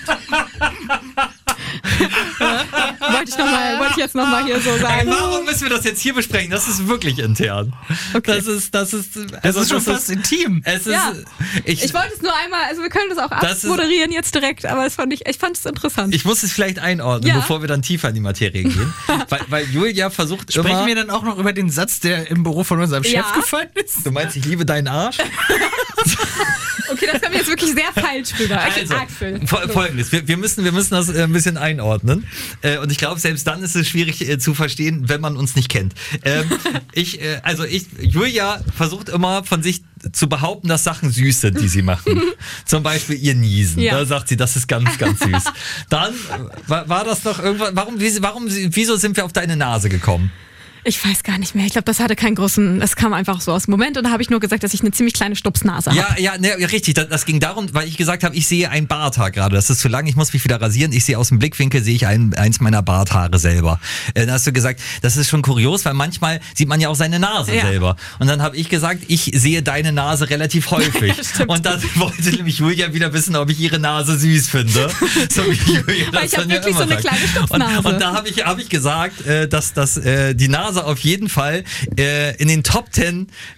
C: wollte ich, noch mal, wollte ich jetzt nochmal hier so
B: Ey,
C: sagen.
B: warum müssen wir das jetzt hier besprechen? Das ist wirklich intern.
C: Okay.
B: Das ist, das ist,
A: Das ist schon fast intim.
B: Es ist,
C: Ja.
B: ich,
C: Ich wollte es nur einmal, also wir können das auch
B: Das ist-
C: abmoderieren jetzt direkt, aber das fand ich, ich fand es interessant.
B: ich muss es vielleicht einordnen,
C: Ja.
B: bevor wir dann tiefer in die Materie gehen. weil, weil Julia versucht
A: Sprechen
B: immer.
A: wir dann auch noch über den Satz, der im Büro von unserem Chef
C: Ja.
A: gefallen ist?
B: Du meinst, ich liebe deinen Arsch?
C: Okay, das kommt jetzt wirklich sehr falsch rüber. Okay,
B: Also,
C: Axel.
B: fol- folgendes, wir, wir, müssen, wir müssen das äh, ein bisschen einordnen. Äh, und ich glaube, selbst dann ist es schwierig äh, zu verstehen, wenn man uns nicht kennt. Ähm, ich, äh, also ich, Julia versucht immer von sich zu behaupten, dass Sachen süß sind, die sie machen. Zum Beispiel ihr Niesen.
C: Ja.
B: Da sagt sie, das ist ganz, ganz süß. Dann äh, war, war das doch irgendwann, warum, wie, warum, wieso sind wir auf deine Nase gekommen?
C: Ich weiß gar nicht mehr. Ich glaube, das hatte keinen großen, das kam einfach so aus dem Moment und da habe ich nur gesagt, dass ich eine ziemlich kleine Stupsnase habe.
B: Ja, ja, ne, ja, richtig. Das, das ging darum, weil ich gesagt habe, ich sehe ein Barthaar gerade. Das ist zu lang, ich muss mich wieder rasieren. Ich sehe aus dem Blickwinkel, sehe ich ein, eins meiner Barthaare selber. Äh, dann hast du gesagt, das ist schon kurios, weil manchmal sieht man ja auch seine Nase
C: Ja.
B: selber. Und dann habe ich gesagt, ich sehe deine Nase relativ häufig.
C: Stimmt.
B: Und dann wollte nämlich Julia wieder wissen, ob ich ihre Nase süß finde. So wie Julia
C: Weil
B: das
C: ich hab
B: dann ja
C: wirklich
B: immer
C: so eine
B: sagt.
C: kleine Stupsnase.
B: Und, und da habe ich, hab ich gesagt, äh, dass, dass äh, die Nase auf jeden Fall äh, in den Top Ten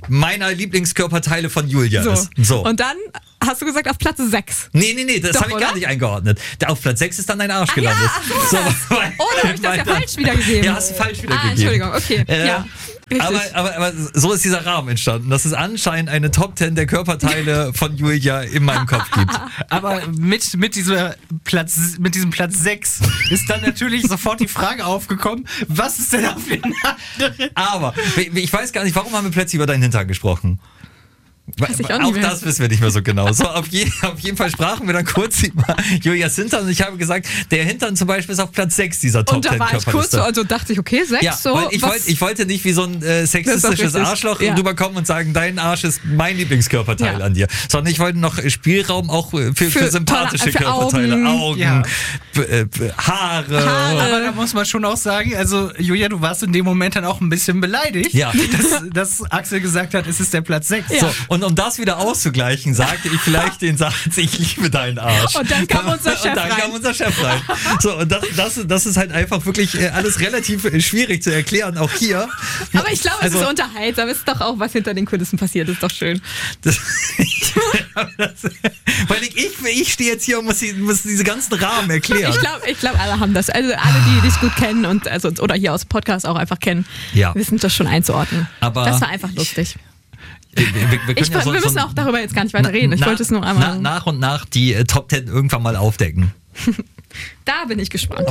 B: meiner Lieblingskörperteile von Julia
C: So.
B: ist. So.
C: Und dann hast du gesagt auf Platz sechs.
B: Nee, nee, nee, das
C: Doch,
B: habe ich gar
C: oder?
B: nicht eingeordnet. Da auf Platz sechs ist dann dein Arsch
C: Ach
B: gelandet.
C: ja, ach so, das-
B: weil-
C: Oh, dann habe ich das ja
B: weil-
C: falsch wiedergegeben.
B: Ja, hast du falsch
C: Ah,
B: wiedergegeben.
C: Entschuldigung, okay.
B: Äh,
C: Ja, richtig.
B: aber, aber, aber so ist dieser Rahmen entstanden, dass es anscheinend eine Top Ten der Körperteile von Julia in meinem Kopf gibt.
A: Aber mit, mit, dieser Platz, mit diesem Platz sechs ist dann natürlich sofort die Frage aufgekommen, was ist denn auf den anderen?
B: Aber ich weiß gar nicht, warum haben wir plötzlich über deinen Hintern gesprochen?
C: Weiß ich auch nicht
B: auch
C: mehr.
B: das wissen wir nicht mehr so genau. So, auf, je, auf jeden Fall sprachen wir dann kurz über Julias Hintern und ich habe gesagt, der Hintern zum Beispiel ist auf Platz sechs dieser Top
C: Und da
B: Ten
C: war ich kurz
B: Körperliste.
C: so, also dachte ich, okay, sechs,
B: Ja,
C: so.
B: weil ich,
C: was-
B: wollte, ich wollte nicht wie so ein äh, sexistisches
C: richtig,
B: Arschloch
C: ja.
B: rüberkommen und sagen, dein Arsch ist mein Lieblingskörperteil
C: Ja.
B: an dir. Sondern ich wollte noch Spielraum auch für, für,
C: Für
B: sympathische
C: tolle- für
B: Körperteile.
C: Augen.
B: Augen,
A: Ja.
B: b- äh, b- Haare.
C: Haare.
A: Aber da muss man schon auch sagen, also Julia, du warst in dem Moment dann auch ein bisschen beleidigt,
B: Ja.
A: dass, dass Axel gesagt hat, es ist der Platz sechs.
C: Ja.
B: So, und um das wieder auszugleichen, sagte ich vielleicht den Satz, ich liebe deinen Arsch.
C: Und dann kam unser Chef
B: Und dann
C: rein.
B: kam unser Chef rein. So, und das, das, das ist halt einfach wirklich äh, alles relativ äh, schwierig zu erklären, auch hier.
C: Aber ich glaube,
B: Also-
C: es ist unterhaltsam. Es ist doch auch, was hinter den Kulissen passiert. Ist doch schön.
B: Das, das, weil ich, ich, ich stehe jetzt hier und muss, die, muss diese ganzen Rahmen erklären.
C: Ich glaube, ich glaub, alle haben das. Also alle, die dich gut kennen und also, oder hier aus Podcast auch einfach kennen,
B: Ja.
C: wissen das schon einzuordnen.
B: Aber
C: das war einfach lustig.
B: wir, wir, wir, können
C: Ich,
B: ja so,
C: wir müssen
B: so,
C: auch darüber jetzt gar nicht weiter reden. Ich
B: na-
C: wollte es nur einmal.
B: na, nach und nach die äh, Top Ten irgendwann mal aufdecken.
C: Da bin ich gespannt.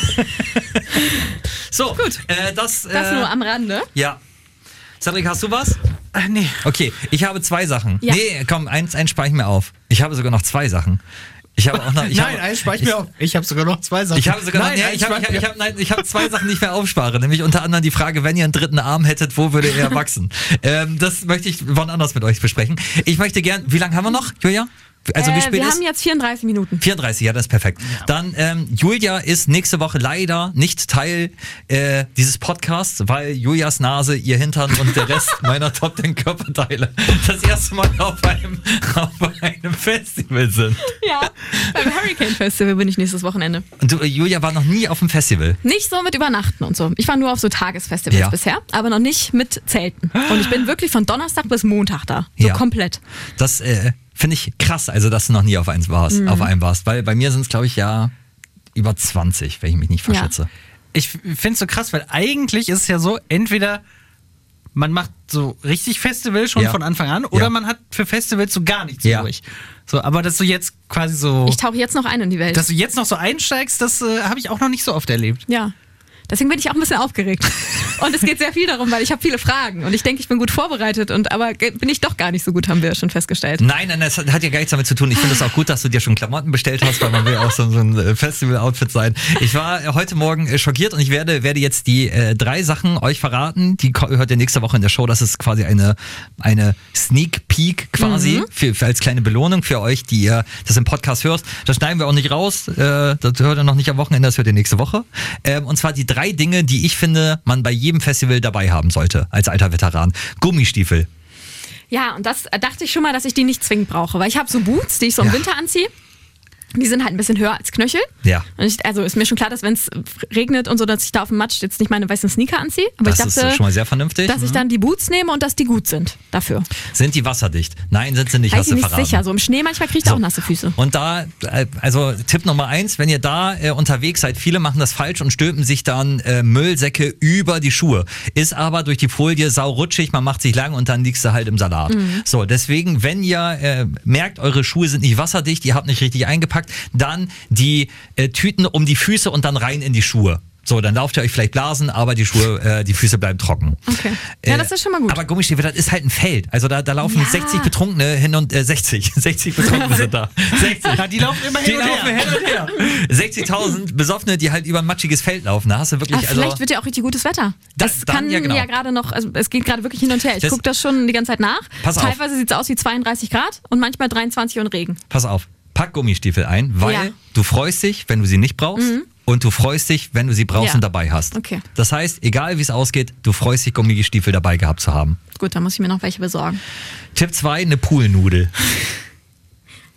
B: So, gut. Äh, das,
C: Das
B: äh,
C: nur am Rande.
B: ja. Cedric, hast du was?
A: Äh, nee.
B: Okay, ich habe zwei Sachen.
C: Ja.
B: Nee, komm, eins, eins spare ich mir auf. Ich habe sogar noch zwei Sachen. Ich habe auch noch. Ich
A: Nein,
B: habe,
A: eins spare ich mir auf. Ich habe sogar noch zwei Sachen.
B: Ich habe sogar noch,
A: Nein,
B: nee,
A: eins
B: ich habe,
A: spare
B: ich habe, ich habe, nein, ich habe zwei Sachen, die ich mir aufspare. Nämlich unter anderem die Frage, wenn ihr einen dritten Arm hättet, wo würde er wachsen? ähm, das möchte ich wann anders mit euch besprechen. Ich möchte gern, wie lange haben wir noch, Julia? Also wie
C: äh,
B: spät
C: wir
B: ist?
C: haben jetzt vierunddreißig Minuten.
B: vierunddreißig, ja, das ist perfekt. Dann, ähm, Julia ist nächste Woche leider nicht Teil äh, dieses Podcasts, weil Julias Nase, ihr Hintern und der Rest meiner Top Ten Körperteile das erste Mal auf einem, auf einem Festival sind.
C: Ja, beim Hurricane Festival bin ich nächstes Wochenende.
B: Und du, äh, Julia war noch nie auf dem Festival.
C: Nicht so mit Übernachten und so. Ich war nur auf so Tagesfestivals
B: Ja.
C: bisher, aber noch nicht mit Zelten. Und ich bin wirklich von Donnerstag bis Montag da. So
B: Ja.
C: komplett.
B: Das äh, finde ich krass, also dass du noch nie auf eins warst,
C: Mhm.
B: auf einem warst. Weil bei mir sind es, glaube ich, ja über zwanzig, wenn ich mich nicht verschätze.
A: Ich finde es so krass, weil eigentlich ist es ja so, entweder man macht so richtig Festival schon
B: Ja.
A: von Anfang an oder
B: Ja.
A: man hat für Festivals so gar nichts
B: Ja.
A: übrig. So, aber dass du jetzt quasi so,
C: Ich tauche jetzt noch ein in die Welt.
A: dass du jetzt noch so einsteigst, das äh, habe ich auch noch nicht so oft erlebt.
C: Ja. Deswegen bin ich auch ein bisschen aufgeregt. Und es geht sehr viel darum, weil ich habe viele Fragen und ich denke, ich bin gut vorbereitet und aber ge- bin ich doch gar nicht so gut, haben wir schon festgestellt.
B: Nein, nein, das hat hat ja gar nichts damit zu tun. Ich finde es auch gut, dass du dir schon Klamotten bestellt hast, weil man will ja auch so, so ein äh, Festival-Outfit sein. Ich war äh, heute Morgen äh, schockiert und ich werde, werde jetzt die äh, drei Sachen euch verraten. Die ko- hört ihr nächste Woche in der Show. Das ist quasi eine, eine Sneak Peek quasi für, für als kleine Belohnung für euch, die ihr das im Podcast hört. Das schneiden wir auch nicht raus. Äh, das hört ihr noch nicht am Wochenende, das hört ihr nächste Woche. Ähm, und zwar die drei Dinge, die ich finde, man bei jedem Festival dabei haben sollte, als alter Veteran. Gummistiefel.
C: Ja, und das äh, dachte ich schon mal, dass ich die nicht zwingend brauche, weil ich habe so Boots, die ich so im
B: Ja.
C: Winter anziehe. Die sind halt ein bisschen höher als Knöchel.
B: Ja.
C: Und ich, also ist mir schon klar, dass wenn es regnet und so, dass ich da auf dem Matsch jetzt nicht meine weißen Sneaker anziehe. Aber
B: Das
C: ich dachte,
B: ist schon mal sehr vernünftig.
C: dass ich dann die Boots nehme und dass die gut sind dafür.
B: Sind die wasserdicht? Nein, sind sie nicht,
C: Weiß
B: hast
C: ich
B: du
C: nicht
B: verraten.
C: sicher. So im Schnee manchmal kriege ich
B: So.
C: auch nasse Füße.
B: Und da, äh, also Tipp Nummer eins, wenn ihr da äh, unterwegs seid, viele machen das falsch und stülpen sich dann äh, Müllsäcke über die Schuhe. Ist aber durch die Folie saurutschig, man macht sich lang und dann liegst du halt im Salat.
C: Mhm.
B: So, deswegen, wenn ihr äh, merkt, eure Schuhe sind nicht wasserdicht, ihr habt nicht richtig eingepackt, dann die äh, Tüten um die Füße und dann rein in die Schuhe. So, dann lauft ihr euch vielleicht Blasen, aber die Schuhe, äh, die Füße bleiben trocken.
C: Okay. Ja, das ist schon mal gut.
B: Aber Gummistiefel, das ist halt ein Feld. Also da, da laufen
C: Ja.
B: sechzig Betrunkene hin und äh, sechzig. sechzig Betrunkene sind da. sechzig.
A: Ja, die laufen immer
B: Die
A: hin und
B: laufen
A: her.
B: hin und her. sechzigtausend Besoffene, die halt über ein matschiges Feld laufen. Da hast du wirklich,
C: Aber
B: also.
C: vielleicht wird ja auch richtig gutes Wetter.
B: Das-
C: Das
B: dann-
C: kann
B: ja,
C: ja,
B: genau.
C: gerade noch, also es geht gerade wirklich hin und her. Ich
B: Das-
C: gucke das schon die ganze Zeit nach.
B: Pass auf.
C: Teilweise sieht es aus wie zweiunddreißig Grad und manchmal dreiundzwanzig und Regen.
B: Pass auf, pack Gummistiefel ein, weil
C: Ja.
B: du freust dich, wenn du sie nicht brauchst. Und du freust dich, wenn du sie brauchst
C: Ja.
B: und dabei hast.
C: Okay.
B: Das heißt, egal wie es ausgeht, du freust dich, Gummistiefel dabei gehabt zu haben.
C: Gut, dann muss ich mir noch welche besorgen.
B: Tipp zwei, eine Poolnudel.
C: Ja,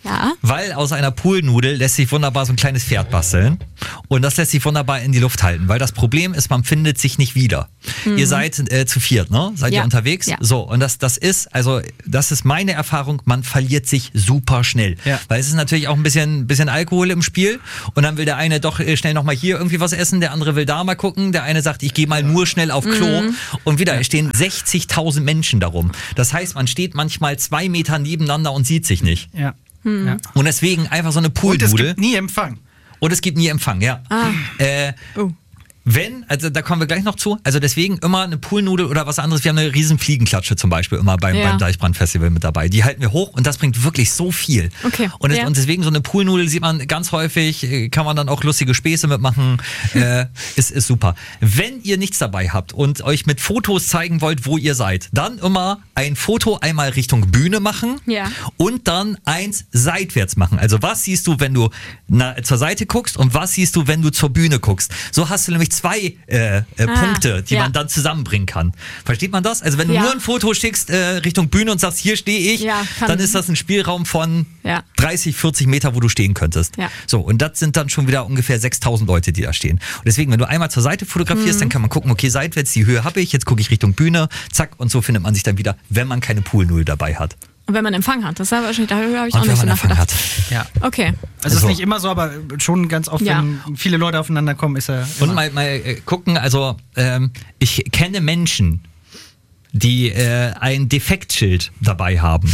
C: Ja.
B: Weil aus einer Poolnudel lässt sich wunderbar so ein kleines Pferd basteln. Und das lässt sich wunderbar in die Luft halten. Weil das Problem ist, man findet sich nicht wieder. Mhm. Ihr seid äh, zu viert, ne? Seid
C: ja.
B: ihr unterwegs?
C: Ja.
B: So, und das, das ist, also das ist meine Erfahrung, man verliert sich super schnell.
A: Ja.
B: Weil es ist natürlich auch ein bisschen, bisschen Alkohol im Spiel. Und dann will der eine doch äh, schnell nochmal hier irgendwie was essen, der andere will da mal gucken. Der eine sagt, ich gehe mal nur schnell auf Klo. Mhm. Und wieder, es stehen sechzigtausend Menschen darum. Das heißt, man steht manchmal zwei Meter nebeneinander und sieht sich nicht.
A: Ja. Hm. ja.
B: Und deswegen einfach so eine Poolnudel.
A: Und es gibt nie Empfang.
B: Und es gibt nie Empfang, ja.
C: Ah.
B: Äh,
C: oh.
B: Wenn, also da kommen wir gleich noch zu, also deswegen immer eine Poolnudel oder was anderes. Wir haben eine riesen Fliegenklatsche zum Beispiel immer beim,
C: ja.
B: beim Deichbrand-Festival mit dabei. Die halten wir hoch und das bringt wirklich so viel.
C: Okay.
B: Und,
C: ja.
B: und deswegen so eine Poolnudel sieht man ganz häufig, kann man dann auch lustige Späße mitmachen. äh, ist, ist super. Wenn ihr nichts dabei habt und euch mit Fotos zeigen wollt, wo ihr seid, dann immer ein Foto einmal Richtung Bühne machen
C: ja.
B: und dann eins seitwärts machen. Also was siehst du, wenn du na, zur Seite guckst und was siehst du, wenn du zur Bühne guckst. So hast du nämlich zwei äh, äh, ah, Punkte, die ja. man dann zusammenbringen kann. Versteht man das? Also wenn du
C: ja.
B: nur ein Foto schickst äh, Richtung Bühne und sagst, hier stehe ich,
C: ja,
B: dann ist das ein Spielraum von
C: ja.
B: dreißig, vierzig Meter, wo du stehen könntest.
C: Ja.
B: So, und das sind dann schon wieder ungefähr sechstausend Leute, die da stehen. Und deswegen, wenn du einmal zur Seite fotografierst, mhm. dann kann man gucken, okay, seitwärts, die Höhe habe ich, jetzt gucke ich Richtung Bühne, zack, und so findet man sich dann wieder, wenn man keine Poolnudel dabei hat.
C: Und wenn man Empfang hat, das ist wahrscheinlich, da habe ich
B: und
C: auch nicht so
B: nachgedacht. Hat.
A: Ja.
C: Okay.
A: Also es ist nicht immer so, aber schon ganz oft,
C: ja.
A: wenn viele Leute aufeinander kommen, ist er.
B: Und mal, mal äh, gucken, also ähm, ich kenne Menschen, die äh, ein Defektschild dabei haben.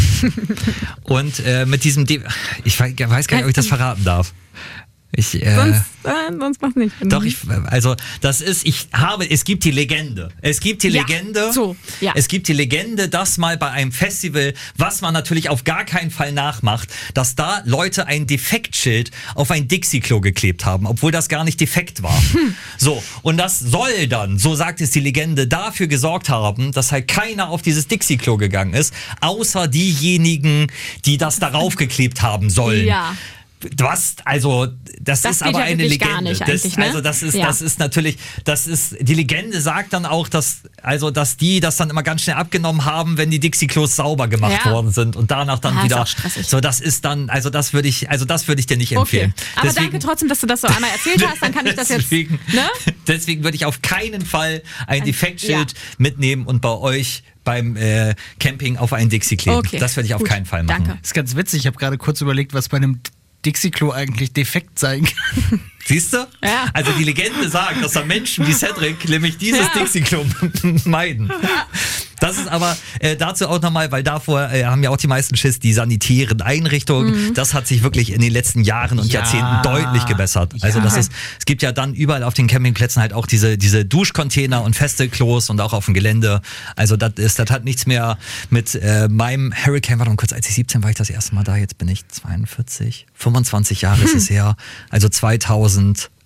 B: Und äh, mit diesem, De- ich weiß, weiß gar nicht, ob ich das verraten darf. Ich, äh,
C: sonst, äh, sonst mach's nicht.
B: Doch, ich, also das ist, ich habe, es gibt die Legende. Es gibt die
C: ja,
B: Legende.
C: So, ja.
B: Es gibt die Legende, dass mal bei einem Festival, was man natürlich auf gar keinen Fall nachmacht, dass da Leute ein Defektschild auf ein Dixie-Klo geklebt haben, obwohl das gar nicht defekt war. Hm. So, und das soll dann, so sagt es die Legende, dafür gesorgt haben, dass halt keiner auf dieses Dixie-Klo gegangen ist, außer diejenigen, die das darauf geklebt haben sollen.
C: Ja.
B: Was, also, das,
C: das
B: ist aber
C: ja
B: eine Legende.
C: Gar nicht
B: das,
C: ne?
B: Also, das ist,
C: ja.
B: das ist natürlich, das ist, die Legende sagt dann auch, dass, also, dass die das dann immer ganz schnell abgenommen haben, wenn die Dixie-Klos sauber gemacht
C: ja.
B: worden sind und danach dann
C: ah,
B: wieder.
C: Ist auch stressig.
B: So, das ist dann, also, das würde ich, also, das würde ich dir nicht empfehlen.
C: Okay. Aber
B: deswegen,
C: danke trotzdem, dass du das so einmal erzählt hast, dann kann ich das jetzt,
B: deswegen,
C: ne?
B: Deswegen würde ich auf keinen Fall ein Defektschild ja. mitnehmen und bei euch beim äh, Camping auf einen Dixie kleben.
C: Okay.
B: Das würde ich auf
C: Gut.
B: keinen Fall machen.
C: Danke.
A: Das ist ganz witzig, ich habe gerade kurz überlegt, was bei einem Dixie-Klo eigentlich defekt sein kann.
B: Siehst du?
C: Ja.
B: Also die Legende sagt, dass da Menschen wie Cedric nämlich dieses
C: ja.
B: Dixie-Klo meiden. Das ist aber äh, dazu auch nochmal, weil davor äh, haben ja auch die meisten Schiss, die sanitären Einrichtungen. Mhm. Das hat sich wirklich in den letzten Jahren und ja. Jahrzehnten deutlich gebessert. Ja. Also das ist, es gibt ja dann überall auf den Campingplätzen halt auch diese, diese Duschcontainer und feste Klos und auch auf dem Gelände. Also das ist, das hat nichts mehr mit äh, meinem Hurricane, warte mal kurz, als ich siebzehn war ich das erste Mal da, jetzt bin ich zweiundvierzig, fünfundzwanzig Jahre hm. ist es her. Also zweitausendeins.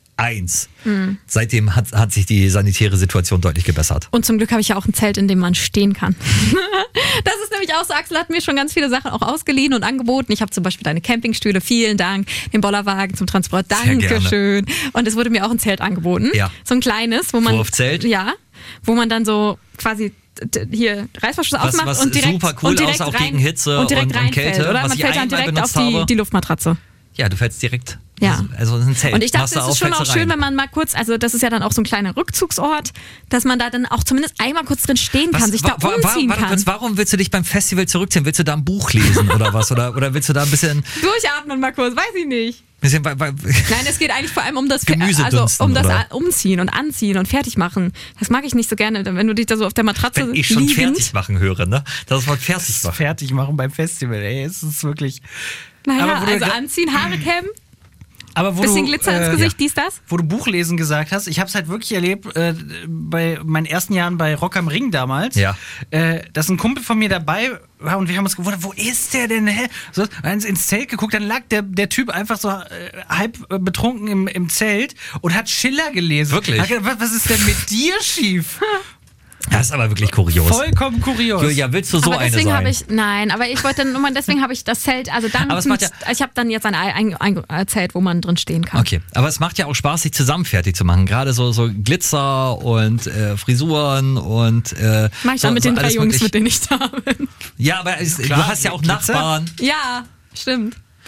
B: Mhm. Seitdem hat, hat sich die sanitäre Situation deutlich gebessert.
C: Und zum Glück habe ich ja auch ein Zelt, in dem man stehen kann. Das ist nämlich auch so, Axel hat mir schon ganz viele Sachen auch ausgeliehen und angeboten. Ich habe zum Beispiel deine Campingstühle, vielen Dank, den Bollerwagen zum Transport, Dankeschön. Und es wurde mir auch ein Zelt angeboten. Ja. So ein kleines, wo man...
B: Wurfzelt?
C: Ja, wo man dann so quasi hier Reißverschluss was, aufmacht
B: was
C: und direkt,
B: super cool
C: und direkt
B: aus, auch
C: rein,
B: gegen Hitze
C: und, direkt
B: und, und Kälte.
C: Oder?
B: Was
C: Man
B: ich
C: fällt dann direkt auf die, die Luftmatratze.
B: Ja, du fällst direkt.
C: Ja.
B: Also es ist ein Zelt.
C: Und ich dachte, es ist schon auch schön, wenn man mal kurz, also das ist ja dann auch so ein kleiner Rückzugsort, dass man da dann auch zumindest einmal kurz drin stehen kann, was, sich da wa- umziehen wa- wa- kann.
B: Kurz, warum willst du dich beim Festival zurückziehen? Willst du da ein Buch lesen oder was? Oder, oder willst du da ein bisschen...
C: Durchatmen mal kurz, weiß ich nicht.
B: Bisschen bei, bei
C: Nein, es geht eigentlich vor allem um das,
B: also
C: um das
B: oder?
C: Umziehen und Anziehen und fertig machen. Das mag ich nicht so gerne, wenn du dich da so auf der Matratze
B: Wenn ich schon
C: liegend,
B: fertig machen höre, ne? Das Wort fertig machen.
A: Fertig machen beim Festival, ey, es ist wirklich...
C: Naja, also anziehen, Haare kämmen.
A: Aber wo
C: bisschen
A: du,
C: Glitzer ins
A: äh,
C: Gesicht,
A: ja.
C: dies, das?
A: Wo du Buchlesen gesagt hast, ich habe es halt wirklich erlebt, äh, bei meinen ersten Jahren bei Rock am Ring damals,
B: ja.
A: äh, dass ein Kumpel von mir dabei war und wir haben uns gewundert, wo ist der denn? Hä? So, dann ins Zelt geguckt, dann lag der, der Typ einfach so äh, halb äh, betrunken im, im Zelt und hat Schiller gelesen.
B: Wirklich?
A: Gedacht, was, was ist denn mit dir schief?
B: Das ist aber wirklich kurios.
A: Vollkommen kurios.
B: Julia, willst du so
C: aber
B: eine
C: deswegen
B: sein?
C: Habe ich, nein, aber ich wollte nur mal, deswegen habe ich das Zelt, also dann,
B: aber es macht ja,
C: ich habe dann jetzt ein, ein, ein, ein Zelt, wo man drin stehen kann.
B: Okay, aber es macht ja auch Spaß, sich zusammen fertig zu machen. Gerade so, so Glitzer und äh, Frisuren und äh,
C: Mach ich
B: so,
C: dann mit
B: so
C: den drei
B: alles
C: Jungs,
B: möglich.
C: mit denen ich da bin.
B: Ja, aber es,
A: Klar,
B: du hast ja auch
A: Glitzer?
B: Nachbarn.
C: Ja, stimmt.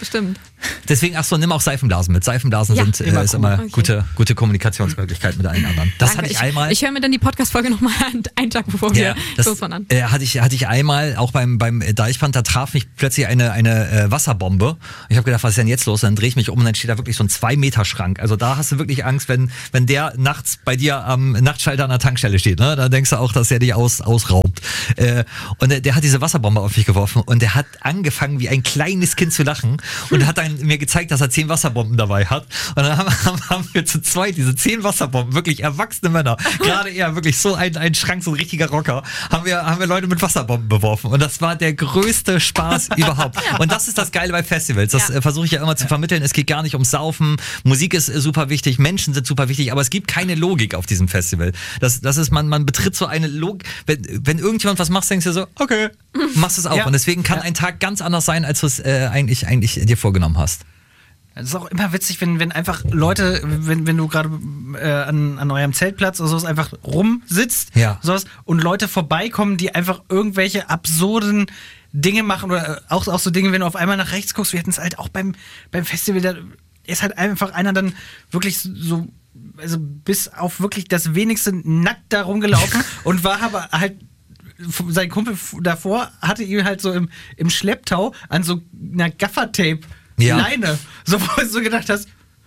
C: bestimmt.
B: Deswegen, ach so, nimm auch Seifenblasen mit. Seifenblasen
C: Ja,
B: sind äh,
A: immer
B: ist
A: cool.
B: immer
C: Okay.
B: gute, gute Kommunikationsmöglichkeit mit allen anderen. Das
C: Danke.
B: hatte ich,
C: ich
B: einmal.
C: Ich höre mir dann die Podcast-Folge nochmal einen Tag bevor wir
B: Ja, das
C: loswandern.
B: äh, hatte ich hatte ich einmal auch beim beim Deichbrand, da traf mich plötzlich eine eine äh, Wasserbombe. Ich habe gedacht, was ist denn jetzt los? Dann drehe ich mich um und dann steht da wirklich so ein zwei Meter Schrank. Also da hast du wirklich Angst, wenn wenn der nachts bei dir am Nachtschalter an der Tankstelle steht. Ne? Da denkst du auch, dass er dich aus ausraubt. Äh, und der, der hat diese Wasserbombe auf mich geworfen und der hat angefangen wie ein kleines Kind zu lachen und hat dann mir gezeigt, dass er zehn Wasserbomben dabei hat. Und dann haben, haben, haben wir zu zweit diese zehn Wasserbomben, wirklich erwachsene Männer, gerade er wirklich so ein, ein Schrank, so ein richtiger Rocker, haben wir, haben wir Leute mit Wasserbomben beworfen. Und das war der größte Spaß überhaupt. Und das ist das Geile bei Festivals. Das
C: Ja.
B: äh, versuche ich ja immer zu vermitteln. Es geht gar nicht ums Saufen. Musik ist äh, super wichtig, Menschen sind super wichtig, aber es gibt keine Logik auf diesem Festival. Das, das ist, man, man betritt so eine Logik. Wenn, wenn irgendjemand was macht, denkst du so, okay, machst es auch.
A: Ja.
B: Und deswegen kann
A: Ja.
B: ein Tag ganz anders sein, als du es äh, eigentlich, eigentlich dir vorgenommen hast.
A: Es ist auch immer witzig, wenn, wenn einfach Leute, wenn, wenn du gerade äh, an, an eurem Zeltplatz oder sowas einfach rumsitzt
B: Ja.
A: sowas, und Leute vorbeikommen, die einfach irgendwelche absurden Dinge machen oder auch, auch so Dinge, wenn du auf einmal nach rechts guckst. Wir hatten es halt auch beim, beim Festival, da ist halt einfach einer dann wirklich so, also bis auf wirklich das wenigste nackt da rumgelaufen und war aber halt, sein Kumpel davor hatte ihn halt so im, im Schlepptau an so einer Gaffertape
B: Ja.
A: Leine. So, wo du so gedacht hast,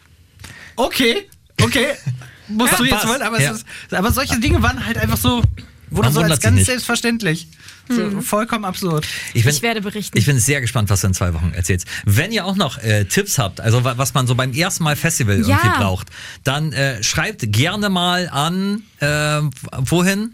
A: okay, okay, musst
B: Ja,
A: du jetzt
B: passt.
A: wollen, aber,
B: Ja.
A: es ist, aber solche Dinge waren halt einfach so, wo
B: Man
A: du so
B: wundert
A: als
B: sich
A: ganz
B: nicht.
A: selbstverständlich. So, vollkommen absurd.
B: Ich, bin,
C: Ich werde berichten.
B: Ich bin sehr gespannt, was du in zwei Wochen erzählst. Wenn ihr auch noch äh, Tipps habt, also wa- was man so beim ersten Mal Festival
C: Ja.
B: irgendwie braucht, dann äh, schreibt gerne mal an, äh, wohin?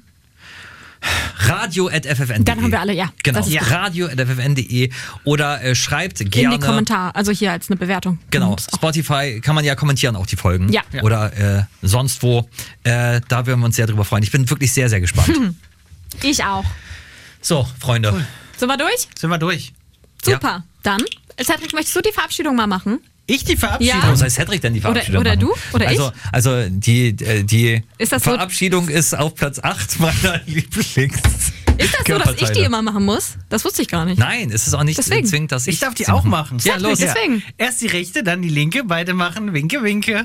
B: radio at f f n punkt d e.
C: Dann haben wir alle, ja.
B: Genau,
C: Das ist gut.
B: radio at f f n punkt d e oder äh, schreibt
C: In
B: gerne.
C: die Kommentare, also hier als eine Bewertung.
B: Genau,
C: Und auch-
B: Spotify kann man ja kommentieren, auch die Folgen.
C: Ja.
A: Ja.
B: Oder äh, sonst wo. Äh, da würden wir uns sehr drüber freuen. Ich bin wirklich sehr, sehr gespannt.
C: Ich auch.
B: So, Freunde.
C: Sind wir durch?
A: Sind wir durch?
C: Super. Dann, Cedric, möchtest du die Verabschiedung mal machen?
A: Ich die Verabschiedung.
C: Ja.
B: Warum soll Cedric denn die
C: Oder-
B: Verabschiedung
C: oder
B: machen?
C: du? Oder
B: also,
C: ich?
B: Also die, äh, die
C: Ist das so-
B: Verabschiedung ist auf Platz acht meiner Lieblings.
C: Ist das so, dass ich die immer machen muss? Das wusste ich gar nicht.
B: Nein, es ist auch nicht
C: Deswegen.
B: zwingend, dass ich
A: Ich darf die
B: sie
A: auch
B: mache.
A: machen.
B: Ja, los.
C: Cedric, deswegen.
A: Erst die rechte, dann die linke, beide machen Winke, Winke.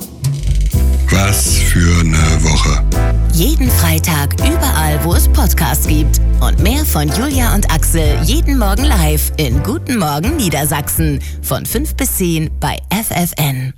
D: Was für eine Woche.
E: Jeden Freitag überall, wo es Podcasts gibt. Und mehr von Julia und Axel jeden Morgen live in Guten Morgen Niedersachsen. Von fünf bis zehn bei F F N.